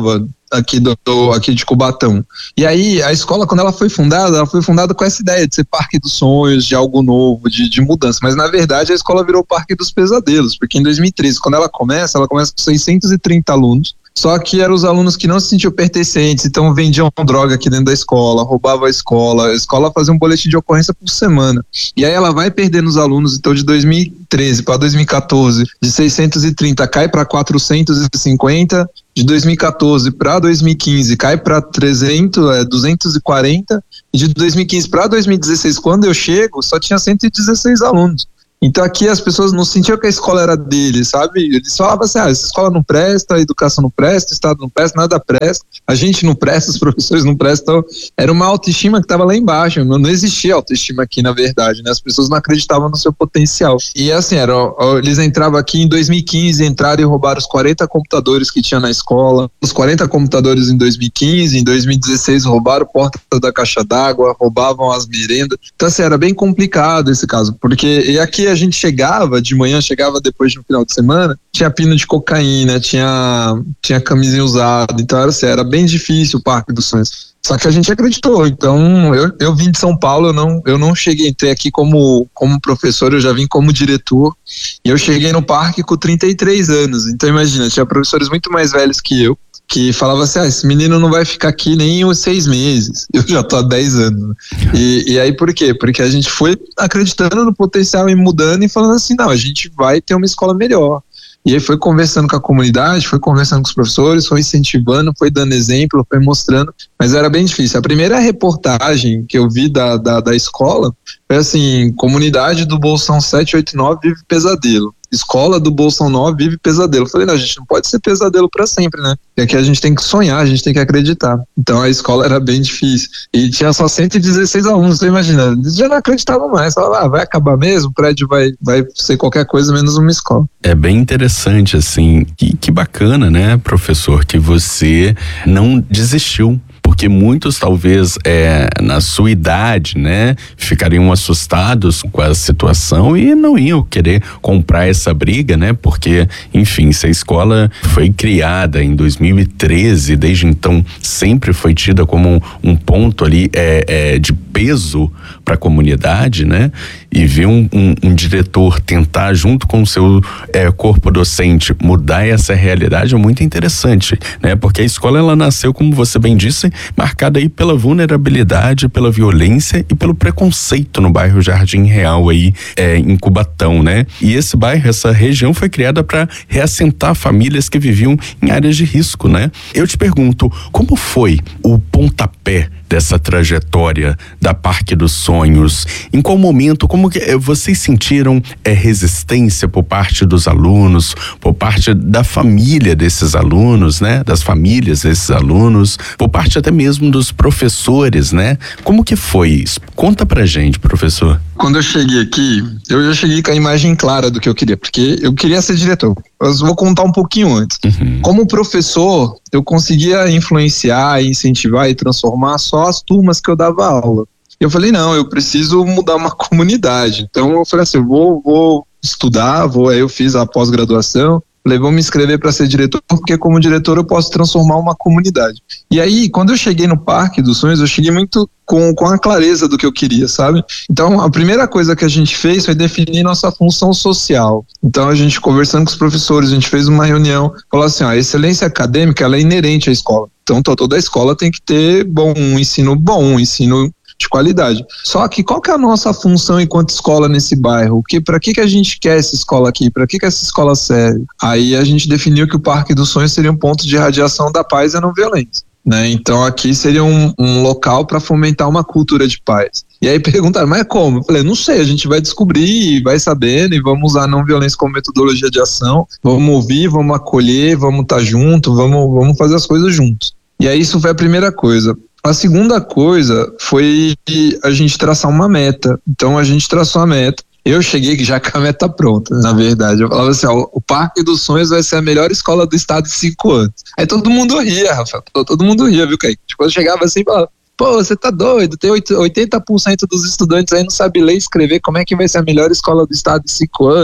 aqui, do, do, aqui de Cubatão. E aí, a escola, quando ela foi fundada, ela foi fundada com essa ideia de ser parque dos sonhos, de algo novo, de, de mudança. Mas, na verdade, a escola virou parque dos pesadelos, porque em dois mil e treze, quando ela começa, ela começa com seiscentos e trinta alunos, só que eram os alunos que não se sentiam pertencentes, então vendiam droga aqui dentro da escola, roubavam a escola, a escola fazia um boletim de ocorrência por semana. E aí ela vai perdendo os alunos, então de dois mil e treze para dois mil e quatorze, de seiscentos e trinta cai para quatrocentos e cinquenta, de dois mil e quatorze para dois mil e quinze cai para trezentos, é, duzentos e quarenta, e de dois mil e quinze para dois mil e dezesseis, quando eu chego, só tinha cento e dezesseis alunos. Então aqui as pessoas não sentiam que a escola era deles, sabe? Eles falavam assim, ah, essa escola não presta, a educação não presta, o Estado não presta, nada presta, a gente não presta, os professores não prestam. Era uma autoestima que estava lá embaixo, não, não existia autoestima aqui, na verdade, né? As pessoas não acreditavam no seu potencial. E assim, era, eles entravam aqui em dois mil e quinze, entraram e roubaram os quarenta computadores que tinha na escola, os quarenta computadores em dois mil e quinze, em dois mil e dezesseis roubaram a porta da caixa d'água, roubavam as merendas. Então assim, era bem complicado esse caso, porque e aqui a gente chegava de manhã, chegava depois no final de semana, tinha pino de cocaína, tinha, tinha camisinha usada, então era, assim, era bem difícil o Parque dos Sonhos. Só que a gente acreditou, então eu, eu vim de São Paulo, eu não, eu não cheguei, entrei aqui como, como professor, eu já vim como diretor, e eu cheguei no parque com trinta e três anos, então imagina, tinha professores muito mais velhos que eu, que falava assim, ah, esse menino não vai ficar aqui nem uns seis meses, eu já tô há dez anos, e, e aí por quê? Porque a gente foi acreditando no potencial e mudando e falando assim, não, a gente vai ter uma escola melhor, e aí foi conversando com a comunidade, foi conversando com os professores, foi incentivando, foi dando exemplo, foi mostrando, mas era bem difícil. A primeira reportagem que eu vi da, da, da escola foi assim, comunidade do Bolsão sete oito nove vive pesadelo. Escola do Bolsão nove vive pesadelo. Eu falei, não, a gente não pode ser pesadelo para sempre, né? E aqui a gente tem que sonhar, a gente tem que acreditar. Então a escola era bem difícil. E tinha só cento e dezesseis alunos, então imagina, eles já não acreditavam mais. Falavam, ah, vai acabar mesmo, o prédio vai, vai ser qualquer coisa menos uma escola. É bem interessante, assim, que, que bacana, né, professor, que você não desistiu. Porque muitos, talvez, é, na sua idade, né, ficariam assustados com a situação e não iam querer comprar essa briga, né, porque, enfim, se a escola foi criada em dois mil e treze, desde então sempre foi tida como um, um ponto ali é, é, de peso para a comunidade, né, e ver um, um, um diretor tentar, junto com o seu é, corpo docente, mudar essa realidade é muito interessante, né, porque a escola, ela nasceu, como você bem disse, marcada aí pela vulnerabilidade, pela violência e pelo preconceito no bairro Jardim Real aí é, em Cubatão, né? E esse bairro, essa região foi criada para reassentar famílias que viviam em áreas de risco, né? Eu te pergunto, como foi o pontapé dessa trajetória da Parque dos Sonhos? Em qual momento, como que vocês sentiram é, resistência por parte dos alunos, por parte da família desses alunos, né? Das famílias desses alunos, por parte até mesmo dos professores, né? Como que foi isso? Conta pra gente, professor. Quando eu cheguei aqui, eu já cheguei com a imagem clara do que eu queria, porque eu queria ser diretor. Eu vou contar um pouquinho antes. Uhum. Como professor, eu conseguia influenciar, incentivar e transformar só as turmas que eu dava aula. Eu falei, não, eu preciso mudar uma comunidade. Então eu falei assim, eu vou, vou estudar, vou, aí eu fiz a pós-graduação, falei, vou me inscrever para ser diretor, porque como diretor eu posso transformar uma comunidade. E aí, quando eu cheguei no Parque dos Sonhos, eu cheguei muito com, com a clareza do que eu queria, sabe? Então, a primeira coisa que a gente fez foi definir nossa função social. Então, a gente conversando com os professores, a gente fez uma reunião, falou assim, ó, a excelência acadêmica, ela é inerente à escola. Então, toda a escola tem que ter bom, um ensino bom, um ensino de qualidade. Só que qual que é a nossa função enquanto escola nesse bairro? Que, para que, que a gente quer essa escola aqui? Para que, que essa escola serve? Aí a gente definiu que o Parque dos Sonhos seria um ponto de irradiação da paz e da não violência, né? Então aqui seria um, um local para fomentar uma cultura de paz. E aí perguntaram, mas como? Eu falei, não sei, a gente vai descobrir, vai sabendo e vamos usar a não violência como metodologia de ação, vamos ouvir, vamos acolher, vamos estar junto, vamos, vamos fazer as coisas juntos. E aí isso foi a primeira coisa. A segunda coisa foi a gente traçar uma meta. Então a gente traçou a meta. Eu cheguei já com a meta pronta, na verdade. Eu falava assim, ó, o Parque dos Sonhos vai ser a melhor escola do estado em cinco anos. Aí todo mundo ria, Rafael. Todo mundo ria, viu, Kaique? Tipo, eu chegava assim e falava, pô, você tá doido, tem oitenta por cento dos estudantes aí não sabe ler e escrever, como é que vai ser a melhor escola do estado em cinco anos?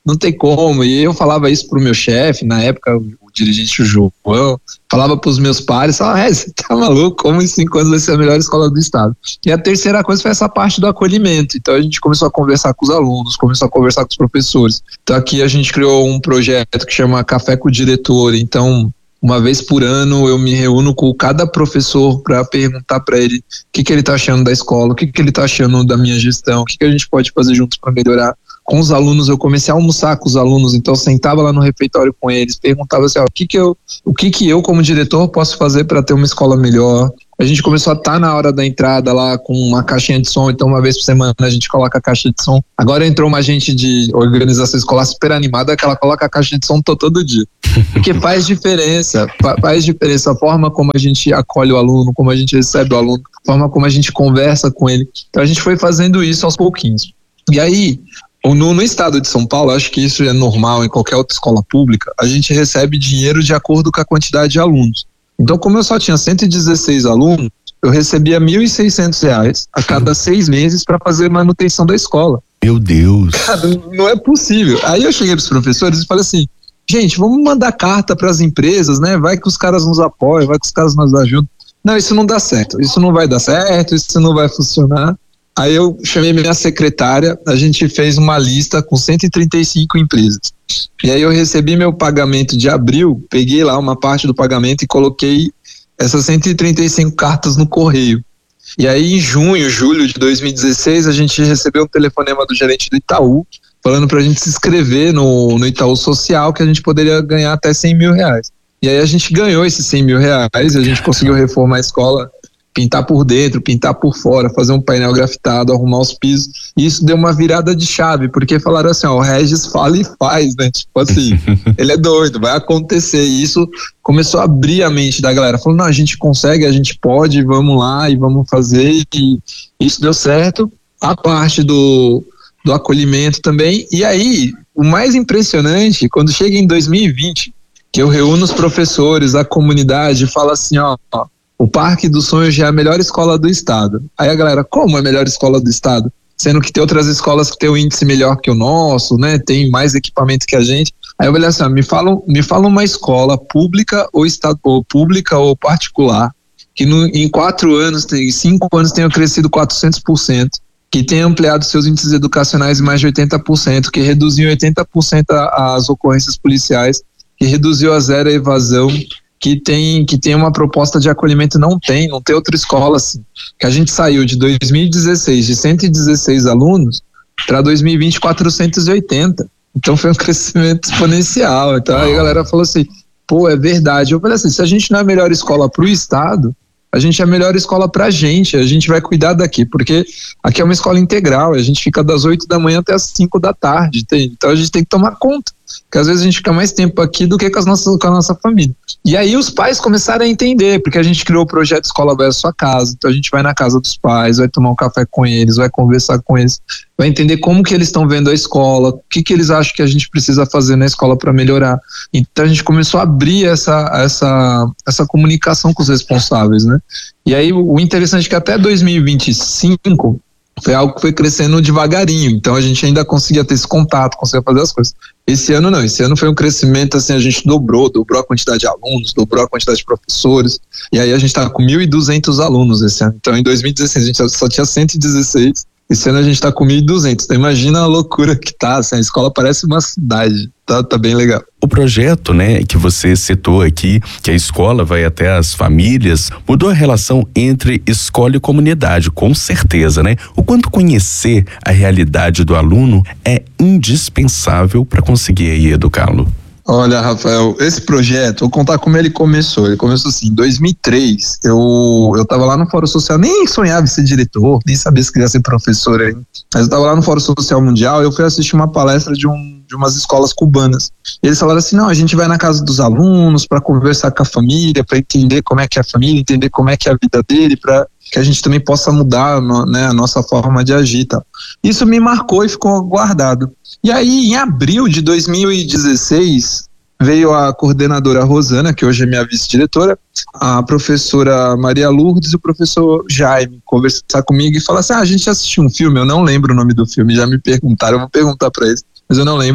não tem como. E eu falava isso pro meu chefe, na época, o dirigente, o João, falava pros meus pares, falava, é, você tá maluco, como em cinco anos vai ser a melhor escola do estado? E a terceira coisa foi essa parte do acolhimento. Então a gente começou a conversar com os alunos, começou a conversar com os professores. Então aqui a gente criou um projeto que chama Café com o Diretor. Então, uma vez por ano eu me reúno com cada professor para perguntar para ele o que, que ele tá achando da escola, o que, que ele tá achando da minha gestão, o que, que a gente pode fazer juntos para melhorar. Com os alunos, eu comecei a almoçar com os alunos, então eu sentava lá no refeitório com eles, perguntava assim, ó, o que que eu, o que que eu como diretor posso fazer para ter uma escola melhor. A gente começou a estar na hora da entrada lá com uma caixinha de som, então uma vez por semana a gente coloca a caixa de som. Agora entrou uma gente de organização escolar super animada que ela coloca a caixa de som todo dia, porque faz diferença, faz diferença a forma como a gente acolhe o aluno, como a gente recebe o aluno, a forma como a gente conversa com ele. Então a gente foi fazendo isso aos pouquinhos. E aí, No, no estado de São Paulo, acho que isso é normal em qualquer outra escola pública, a gente recebe dinheiro de acordo com a quantidade de alunos. Então, como eu só tinha cento e dezesseis alunos, eu recebia mil e seiscentos reais a cada seis meses para fazer manutenção da escola. Meu Deus! Cara, não é possível. Aí eu cheguei para os professores e falei assim, gente, vamos mandar carta para as empresas, né? Vai que os caras nos apoiam, vai que os caras nos ajudam. Não, isso não dá certo, isso não vai dar certo, isso não vai funcionar. Aí eu chamei minha secretária, a gente fez uma lista com cento e trinta e cinco empresas. E aí eu recebi meu pagamento de abril, peguei lá uma parte do pagamento e coloquei essas cento e trinta e cinco cartas no correio. E aí em junho, julho de dois mil e dezesseis, a gente recebeu um telefonema do gerente do Itaú, falando pra gente se inscrever no, no Itaú Social, que a gente poderia ganhar até cem mil reais. E aí a gente ganhou esses cem mil reais, a gente conseguiu reformar a escola, pintar por dentro, pintar por fora, fazer um painel grafitado, arrumar os pisos. E isso deu uma virada de chave, porque falaram assim, ó, o Regis fala e faz, né? Tipo assim, ele é doido, vai acontecer. E isso começou a abrir a mente da galera. Falou, não, a gente consegue, a gente pode, vamos lá e vamos fazer. E isso deu certo. A parte do, do acolhimento também. E aí, o mais impressionante, quando chega em dois mil e vinte, que eu reúno os professores, a comunidade, e falo assim, ó, ó, o Parque dos Sonhos já é a melhor escola do estado. Aí a galera, como é a melhor escola do estado? Sendo que tem outras escolas que tem um índice melhor que o nosso, né? Tem mais equipamento que a gente. Aí eu falei assim, ó, me fala, me fala uma escola pública ou, estado, ou pública ou particular que no, em quatro anos, em cinco anos tenha crescido quatrocentos por cento, que tenha ampliado seus índices educacionais em mais de oitenta por cento, que reduziu oitenta por cento as ocorrências policiais, que reduziu a zero a evasão, que tem, que tem uma proposta de acolhimento. Não tem, não tem outra escola assim. Que a gente saiu de dois mil e dezesseis de cento e dezesseis alunos para dois mil e vinte quatrocentos e oitenta. Então foi um crescimento exponencial. Então aí a galera falou assim, pô, é verdade. Eu falei assim, se a gente não é a melhor escola para o estado, a gente é a melhor escola para a gente, a gente vai cuidar daqui, porque aqui é uma escola integral, a gente fica das oito da manhã até as cinco da tarde, tem, então a gente tem que tomar conta, porque às vezes a gente fica mais tempo aqui do que com, as nossas, com a nossa família. E aí os pais começaram a entender, porque a gente criou o projeto Escola Vai à Sua Casa, então a gente vai na casa dos pais, vai tomar um café com eles, vai conversar com eles, vai entender como que eles estão vendo a escola, o que que eles acham que a gente precisa fazer na escola para melhorar. Então a gente começou a abrir essa, essa, essa comunicação com os responsáveis, né? E aí o interessante é que até dois mil e vinte e cinco foi algo que foi crescendo devagarinho, então a gente ainda conseguia ter esse contato, conseguia fazer as coisas. Esse ano não, esse ano foi um crescimento assim, a gente dobrou, dobrou a quantidade de alunos, dobrou a quantidade de professores, e aí a gente tá com mil e duzentos alunos esse ano. Então em dois mil e dezesseis a gente só tinha cento e dezesseis, esse ano a gente tá com mil e duzentos, então imagina a loucura que tá, assim, a escola parece uma cidade, tá, tá bem legal. O projeto, né, que você citou aqui, que a escola vai até as famílias, mudou a relação entre escola e comunidade, com certeza, né? O quanto conhecer a realidade do aluno é indispensável para conseguir aí educá-lo. Olha, Rafael, esse projeto, vou contar como ele começou. Ele começou assim, em dois mil e três, eu, eu tava lá no Fórum Social, nem sonhava em ser diretor, nem sabia se queria ser professor ainda. Mas eu tava lá no Fórum Social Mundial e eu fui assistir uma palestra de, um, de umas escolas cubanas. E eles falaram assim, não, a gente vai na casa dos alunos para conversar com a família, para entender como é que é a família, entender como é que é a vida dele, para que a gente também possa mudar, né, a nossa forma de agir. Tá? Isso me marcou e ficou guardado. E aí, em abril de dois mil e dezesseis, veio a coordenadora Rosana, que hoje é minha vice-diretora, a professora Maria Lourdes e o professor Jaime conversar comigo e falar assim, ah, a gente assistiu um filme, eu não lembro o nome do filme, já me perguntaram, eu vou perguntar para eles, mas eu não lembro.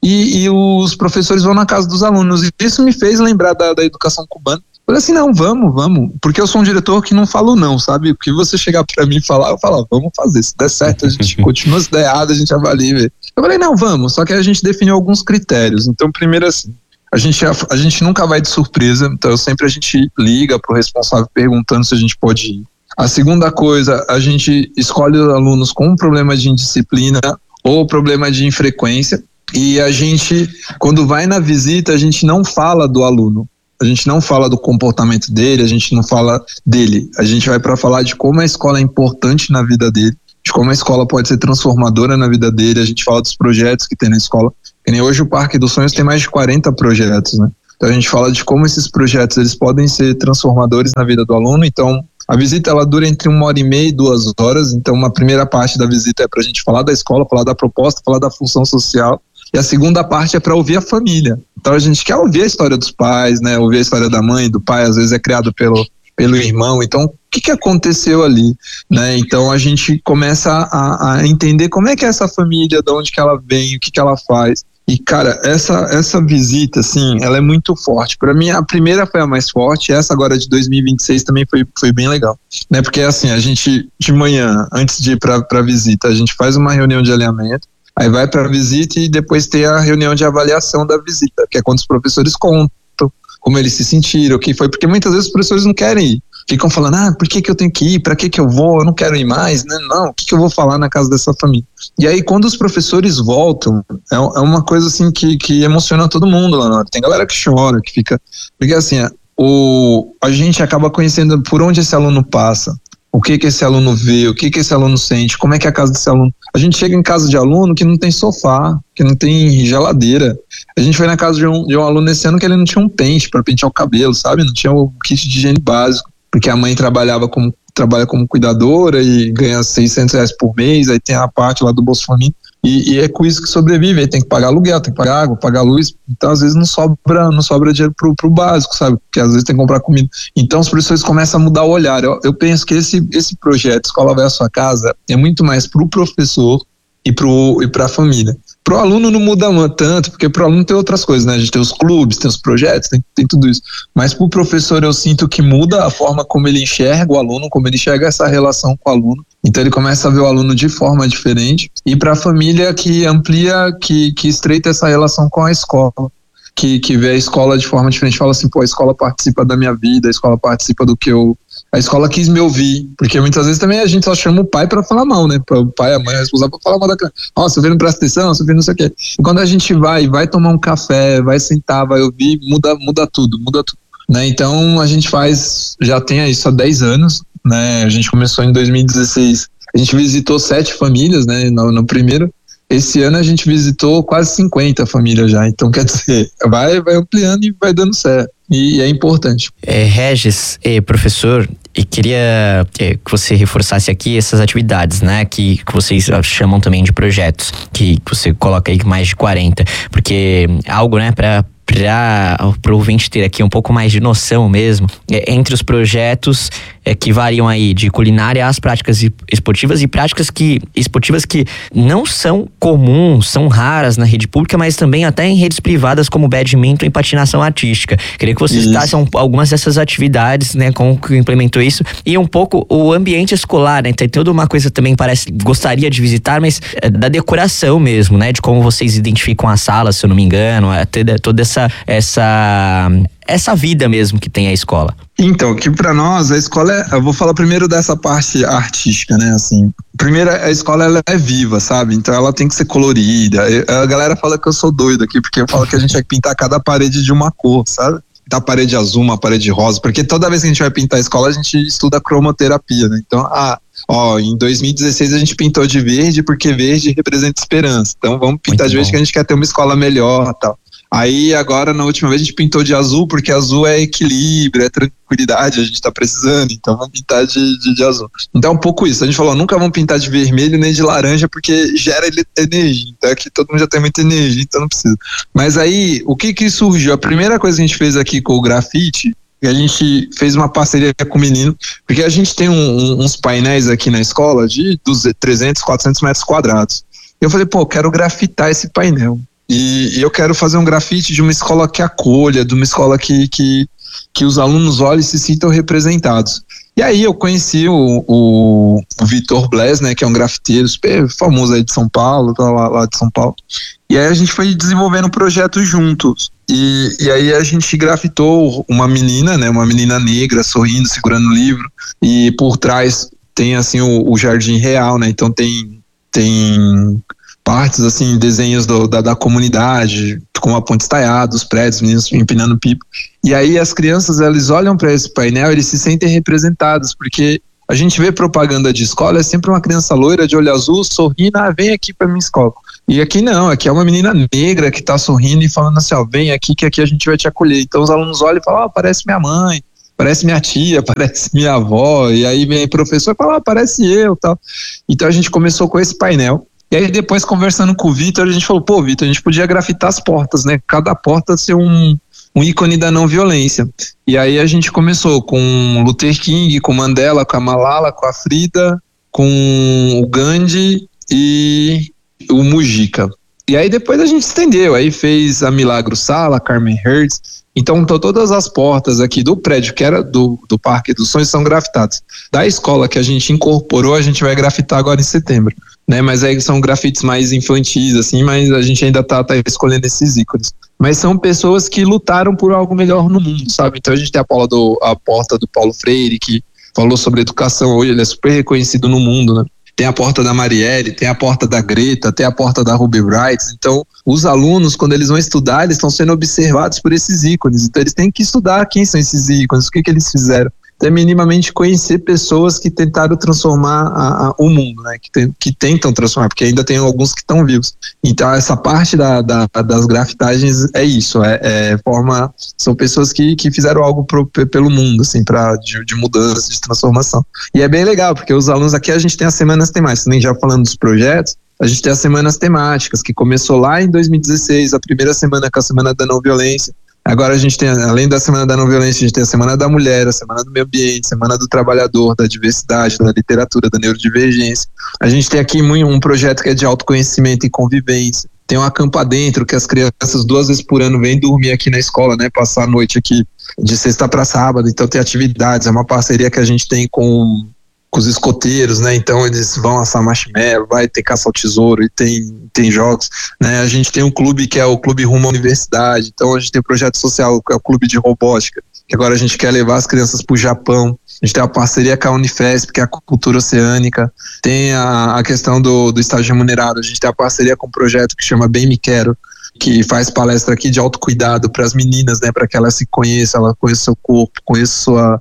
e, e os professores vão na casa dos alunos. E isso me fez lembrar da, da educação cubana. Eu falei assim, não, vamos, vamos, porque eu sou um diretor que não falo não, sabe? O que você chegar pra mim e falar, eu falo, vamos fazer, se der certo a gente continua, se der errado a gente avalia. Vê. Eu falei, não, vamos, só que a gente definiu alguns critérios. Então, primeiro assim, a gente, a, a gente nunca vai de surpresa, então sempre a gente liga pro responsável perguntando se a gente pode ir. A segunda coisa, a gente escolhe os alunos com um problema de indisciplina ou problema de infrequência, e a gente, quando vai na visita, a gente não fala do aluno. A gente não fala do comportamento dele, a gente não fala dele. A gente vai para falar de como a escola é importante na vida dele, de como a escola pode ser transformadora na vida dele. A gente fala dos projetos que tem na escola. E nem hoje o Parque dos Sonhos tem mais de quarenta projetos, né? Então a gente fala de como esses projetos eles podem ser transformadores na vida do aluno. Então a visita ela dura entre uma hora e meia e duas horas. Então uma primeira parte da visita é para a gente falar da escola, falar da proposta, falar da função social. E a segunda parte é para ouvir a família. Então a gente quer ouvir a história dos pais, né? Ouvir a história da mãe, do pai, às vezes é criado pelo, pelo irmão. Então, o que, que aconteceu ali? Né? Então a gente começa a, a entender como é que é essa família, de onde que ela vem, o que, que ela faz. E, cara, essa, essa visita, assim, ela é muito forte. Para mim, a primeira foi a mais forte, essa agora de dois mil e vinte e seis também foi, foi bem legal. Né? Porque, assim, a gente, de manhã, antes de ir para a visita, a gente faz uma reunião de alinhamento. Aí vai para a visita e depois tem a reunião de avaliação da visita, que é quando os professores contam como eles se sentiram, o que foi, porque muitas vezes os professores não querem ir. Ficam falando, ah, por que que eu tenho que ir? Para que que eu vou? Eu não quero ir mais, né? Não, o que que eu vou falar na casa dessa família? E aí quando os professores voltam, é, é uma coisa assim que, que emociona todo mundo lá na hora. Tem galera que chora, que fica... Porque assim, o, a gente acaba conhecendo por onde esse aluno passa. O que que esse aluno vê, o que que esse aluno sente, como é que é a casa desse aluno. A gente chega em casa de aluno que não tem sofá, que não tem geladeira. A gente foi na casa de um, de um aluno esse ano que ele não tinha um pente para pentear o cabelo, sabe? Não tinha o kit de higiene básico, porque a mãe trabalhava como, trabalha como cuidadora e ganha seiscentos reais por mês, aí tem a parte lá do Bolsa Família. E, e é com isso que sobrevive, aí tem que pagar aluguel, tem que pagar água, pagar luz, então às vezes não sobra, não sobra dinheiro pro, pro básico, sabe? Porque às vezes tem que comprar comida. Então os professores começam a mudar o olhar. Eu, eu penso que esse, esse projeto, Escola Vai à Sua Casa, é muito mais pro professor e, pro, e pra família. Pro aluno não muda tanto, porque pro aluno tem outras coisas, né? A gente tem os clubes, tem os projetos, tem, tem tudo isso. Mas pro professor eu sinto que muda a forma como ele enxerga o aluno, como ele enxerga essa relação com o aluno. Então ele começa a ver o aluno de forma diferente. E para a família que amplia, que, que estreita essa relação com a escola. Que, que vê a escola de forma diferente. Fala assim, pô, a escola participa da minha vida, a escola participa do que eu... A escola quis me ouvir, porque muitas vezes também a gente só chama o pai para falar mal, né? O pai, a mãe, a responsável para falar mal da criança. Ó, seu filho não presta atenção, seu filho não sei o quê. E quando a gente vai, vai tomar um café, vai sentar, vai ouvir, muda, muda tudo, muda tudo. Né? Então a gente faz, já tem isso há dez anos, né? A gente começou em dois mil e dezesseis, a gente visitou sete famílias, né? No, no primeiro. Esse ano a gente visitou quase cinquenta famílias já, então quer dizer, vai, vai ampliando e vai dando certo. E é importante. É, Regis, é, professor, e queria é, que você reforçasse aqui essas atividades, né? Que, que vocês chamam também de projetos, que, que você coloca aí mais de quarenta, porque algo, né, para para o ouvinte ter aqui um pouco mais de noção mesmo, é, entre os projetos é, que variam aí de culinária às práticas esportivas e práticas que, esportivas que não são comuns, são raras na rede pública, mas também até em redes privadas como badminton e patinação artística. Queria que você citasse algumas dessas atividades, né, como que implementou isso, e um pouco o ambiente escolar, né, tem toda uma coisa também, parece, gostaria de visitar, mas é, da decoração mesmo, né, de como vocês identificam as salas, se eu não me engano, até toda essa essa essa vida mesmo que tem a escola. Então, que para nós a escola é, eu vou falar primeiro dessa parte artística, né, assim, primeiro a escola ela é viva, sabe, então ela tem que ser colorida. A galera fala que eu sou doido aqui, porque eu falo que a gente vai pintar cada parede de uma cor, sabe, pintar a parede azul, uma parede rosa, porque toda vez que a gente vai pintar a escola a gente estuda cromoterapia, né, então, ah, ó, em dois mil e dezesseis a gente pintou de verde porque verde representa esperança, então vamos pintar Muito de verde bom. Que a gente quer ter uma escola melhor, tal. Aí agora na última vez a gente pintou de azul, porque azul é equilíbrio, é tranquilidade, a gente tá precisando, então vamos pintar de, de, de azul. Então é um pouco isso, a gente falou, nunca vamos pintar de vermelho nem de laranja, porque gera energia, então aqui todo mundo já tem muita energia, então não precisa. Mas aí, o que que surgiu? A primeira coisa que a gente fez aqui com o grafite, a gente fez uma parceria com o menino, porque a gente tem um, um, uns painéis aqui na escola de trezentos, quatrocentos metros quadrados. Eu falei, pô, quero grafitar esse painel. E, e eu quero fazer um grafite de uma escola que acolha, de uma escola que, que, que os alunos olhem e se sintam representados. E aí eu conheci o, o, o Vitor Bless, né, que é um grafiteiro super famoso aí de São Paulo, lá, lá de São Paulo. E aí a gente foi desenvolvendo um projeto juntos. E, e aí a gente grafitou uma menina, né, uma menina negra sorrindo, segurando o livro. E por trás tem assim o, o jardim real, né? Então tem tem partes assim, desenhos do, da, da comunidade, com a ponte estaiada, os prédios, meninos empinando pipa. E aí as crianças, elas olham para esse painel, eles se sentem representados, porque a gente vê propaganda de escola, é sempre uma criança loira de olho azul sorrindo, ah, vem aqui para minha escola. E aqui não, aqui é uma menina negra que tá sorrindo e falando assim, ó, vem aqui que aqui a gente vai te acolher. Então os alunos olham e falam, ó, oh, parece minha mãe, parece minha tia, parece minha avó. E aí vem o professor e fala, ó, oh, parece eu, tal. Então a gente começou com esse painel. E aí depois, conversando com o Vitor, a gente falou, pô, Vitor, a gente podia grafitar as portas, né? Cada porta ser um, um ícone da não violência. E aí a gente começou com Luther King, com Mandela, com a Malala, com a Frida, com o Gandhi e o Mujica. E aí depois a gente estendeu, aí fez a Milagro Sala, Carmen Hertz. Então todas as portas aqui do prédio, que era do, do Parque dos Sonhos, são grafitadas. Da escola que a gente incorporou, a gente vai grafitar agora em setembro. Né, mas aí são grafites mais infantis, assim, mas a gente ainda tá, tá escolhendo esses ícones. Mas são pessoas que lutaram por algo melhor no mundo, sabe? Então a gente tem a, Paula do, a porta do Paulo Freire, que falou sobre educação, hoje ele é super reconhecido no mundo, né? Tem a porta da Marielle, tem a porta da Greta, tem a porta da Ruby Wright. Então, os alunos, quando eles vão estudar, eles estão sendo observados por esses ícones. Então, eles têm que estudar quem são esses ícones, o que, que eles fizeram. Até minimamente conhecer pessoas que tentaram transformar a, a, o mundo, né? Que, tem, que tentam transformar, porque ainda tem alguns que estão vivos. Então essa parte da, da, das grafitagens é isso, é, é forma, são pessoas que, que fizeram algo pro, pelo mundo, assim, pra, de, de mudança, de transformação. E é bem legal, porque os alunos aqui, a gente tem as semanas temáticas, nem já falando dos projetos, a gente tem as semanas temáticas, que começou lá em dois mil e dezesseis, a primeira semana com a Semana da Não Violência. Agora a gente tem, além da Semana da Não Violência, a gente tem a Semana da Mulher, a Semana do Meio Ambiente, a Semana do Trabalhador, da Diversidade, da Literatura, da Neurodivergência. A gente tem aqui um projeto que é de autoconhecimento e convivência. Tem um Acampa Dentro, que as crianças duas vezes por ano vêm dormir aqui na escola, né? Passar a noite aqui de sexta para sábado. Então tem atividades, é uma parceria que a gente tem com... com os escoteiros, né? Então eles vão assar marshmallow, vai ter caça ao tesouro e tem, tem jogos, né? A gente tem um clube que é o Clube Rumo à Universidade, então a gente tem um projeto social que é o Clube de Robótica, que agora a gente quer levar as crianças para o Japão. A gente tem a parceria com a Unifesp, que é a cultura oceânica, tem a, a questão do, do estágio remunerado, a gente tem a parceria com um projeto que chama Bem Me Quero, que faz palestra aqui de autocuidado para as meninas, né? Para que elas se conheçam, ela conheça seu corpo, conheça sua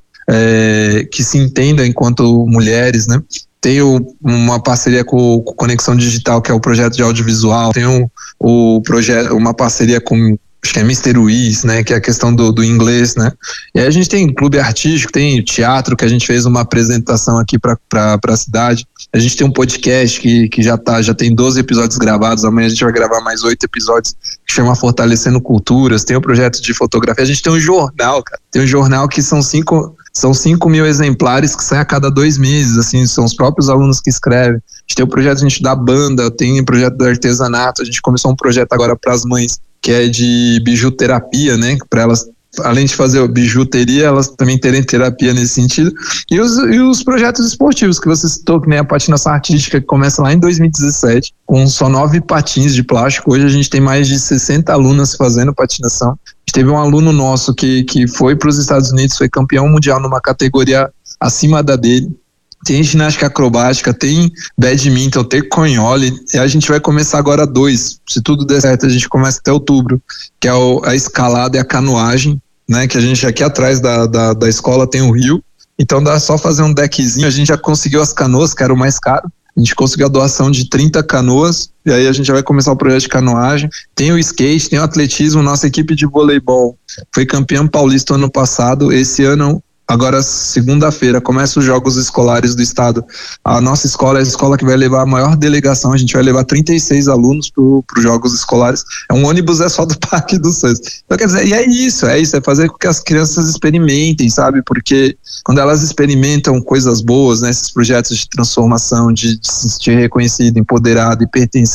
É, que se entenda enquanto mulheres, né? Tenho uma parceria com, com Conexão Digital, que é o projeto de audiovisual. Tenho o projeto, uma parceria com, acho que é mister Wiz, né? Que é a questão do, do inglês, né? E aí a gente tem clube artístico, tem teatro, que a gente fez uma apresentação aqui para a cidade. A gente tem um podcast que, que já, tá, já tem doze episódios gravados. Amanhã a gente vai gravar mais oito episódios, que chama Fortalecendo Culturas. Tem um projeto de fotografia. A gente tem um jornal, cara. Tem um jornal que são cinco... São cinco mil exemplares que saem a cada dois meses, assim, são os próprios alunos que escrevem. A gente tem o projeto a gente da banda, tem o projeto do artesanato, a gente começou um projeto agora para as mães, que é de bijuterapia, né, para elas, além de fazer bijuteria, elas também terem terapia nesse sentido. E os, e os projetos esportivos que você citou, que nem a patinação artística, que começa lá em dois mil e dezessete, com só nove patins de plástico. Hoje a gente tem mais de sessenta alunas fazendo patinação. Teve um aluno nosso que, que foi para os Estados Unidos, foi campeão mundial numa categoria acima da dele. Tem ginástica acrobática, tem badminton, tem conhole, e a gente vai começar agora dois. Se tudo der certo, a gente começa até outubro, que é o, a escalada e a canoagem, né? Que a gente aqui atrás da, da, da escola tem um rio, então dá só fazer um deckzinho. A gente já conseguiu as canoas, que era o mais caro. A gente conseguiu a doação de trinta canoas, e aí a gente já vai começar o projeto de canoagem. Tem o skate, tem o atletismo, nossa equipe de voleibol foi campeã paulista ano passado. Esse ano, agora segunda-feira, começa os Jogos Escolares do Estado. A nossa escola é a escola que vai levar a maior delegação, a gente vai levar trinta e seis alunos para os Jogos Escolares. É um ônibus é só do Parque dos Sonhos. Então, quer dizer, e é isso, é isso, é fazer com que as crianças experimentem, sabe? Porque quando elas experimentam coisas boas, né, esses projetos de transformação, de, de se sentir reconhecido, empoderado e pertencente,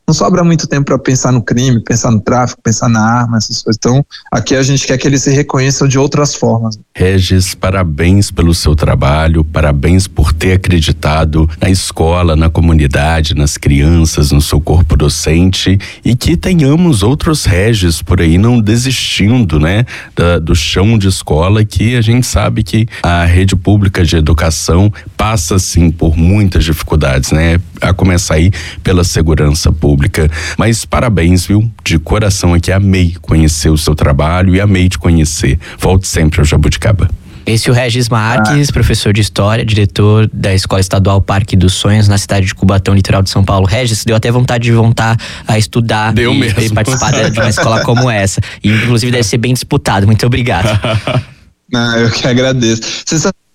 não sobra muito tempo para pensar no crime, pensar no tráfico, pensar na arma, essas coisas. Então, aqui a gente quer que eles se reconheçam de outras formas. Regis, parabéns pelo seu trabalho, parabéns por ter acreditado na escola, na comunidade, nas crianças, no seu corpo docente, e que tenhamos outros Regis por aí não desistindo, né, da, do chão de escola, que a gente sabe que a rede pública de educação passa sim por muitas dificuldades, né, a começar aí pela segurança pública. Mas parabéns, viu? De coração aqui, amei conhecer o seu trabalho e amei te conhecer. Volte sempre ao Jabuticaba. Esse é o Regis Marques, ah. professor de História, diretor da Escola Estadual Parque dos Sonhos, na cidade de Cubatão, litoral de São Paulo. Regis, deu até vontade de voltar a estudar deu e, mesmo. e participar de uma escola como essa. E inclusive deve ser bem disputado. Muito obrigado. Ah, eu que agradeço. Você sabe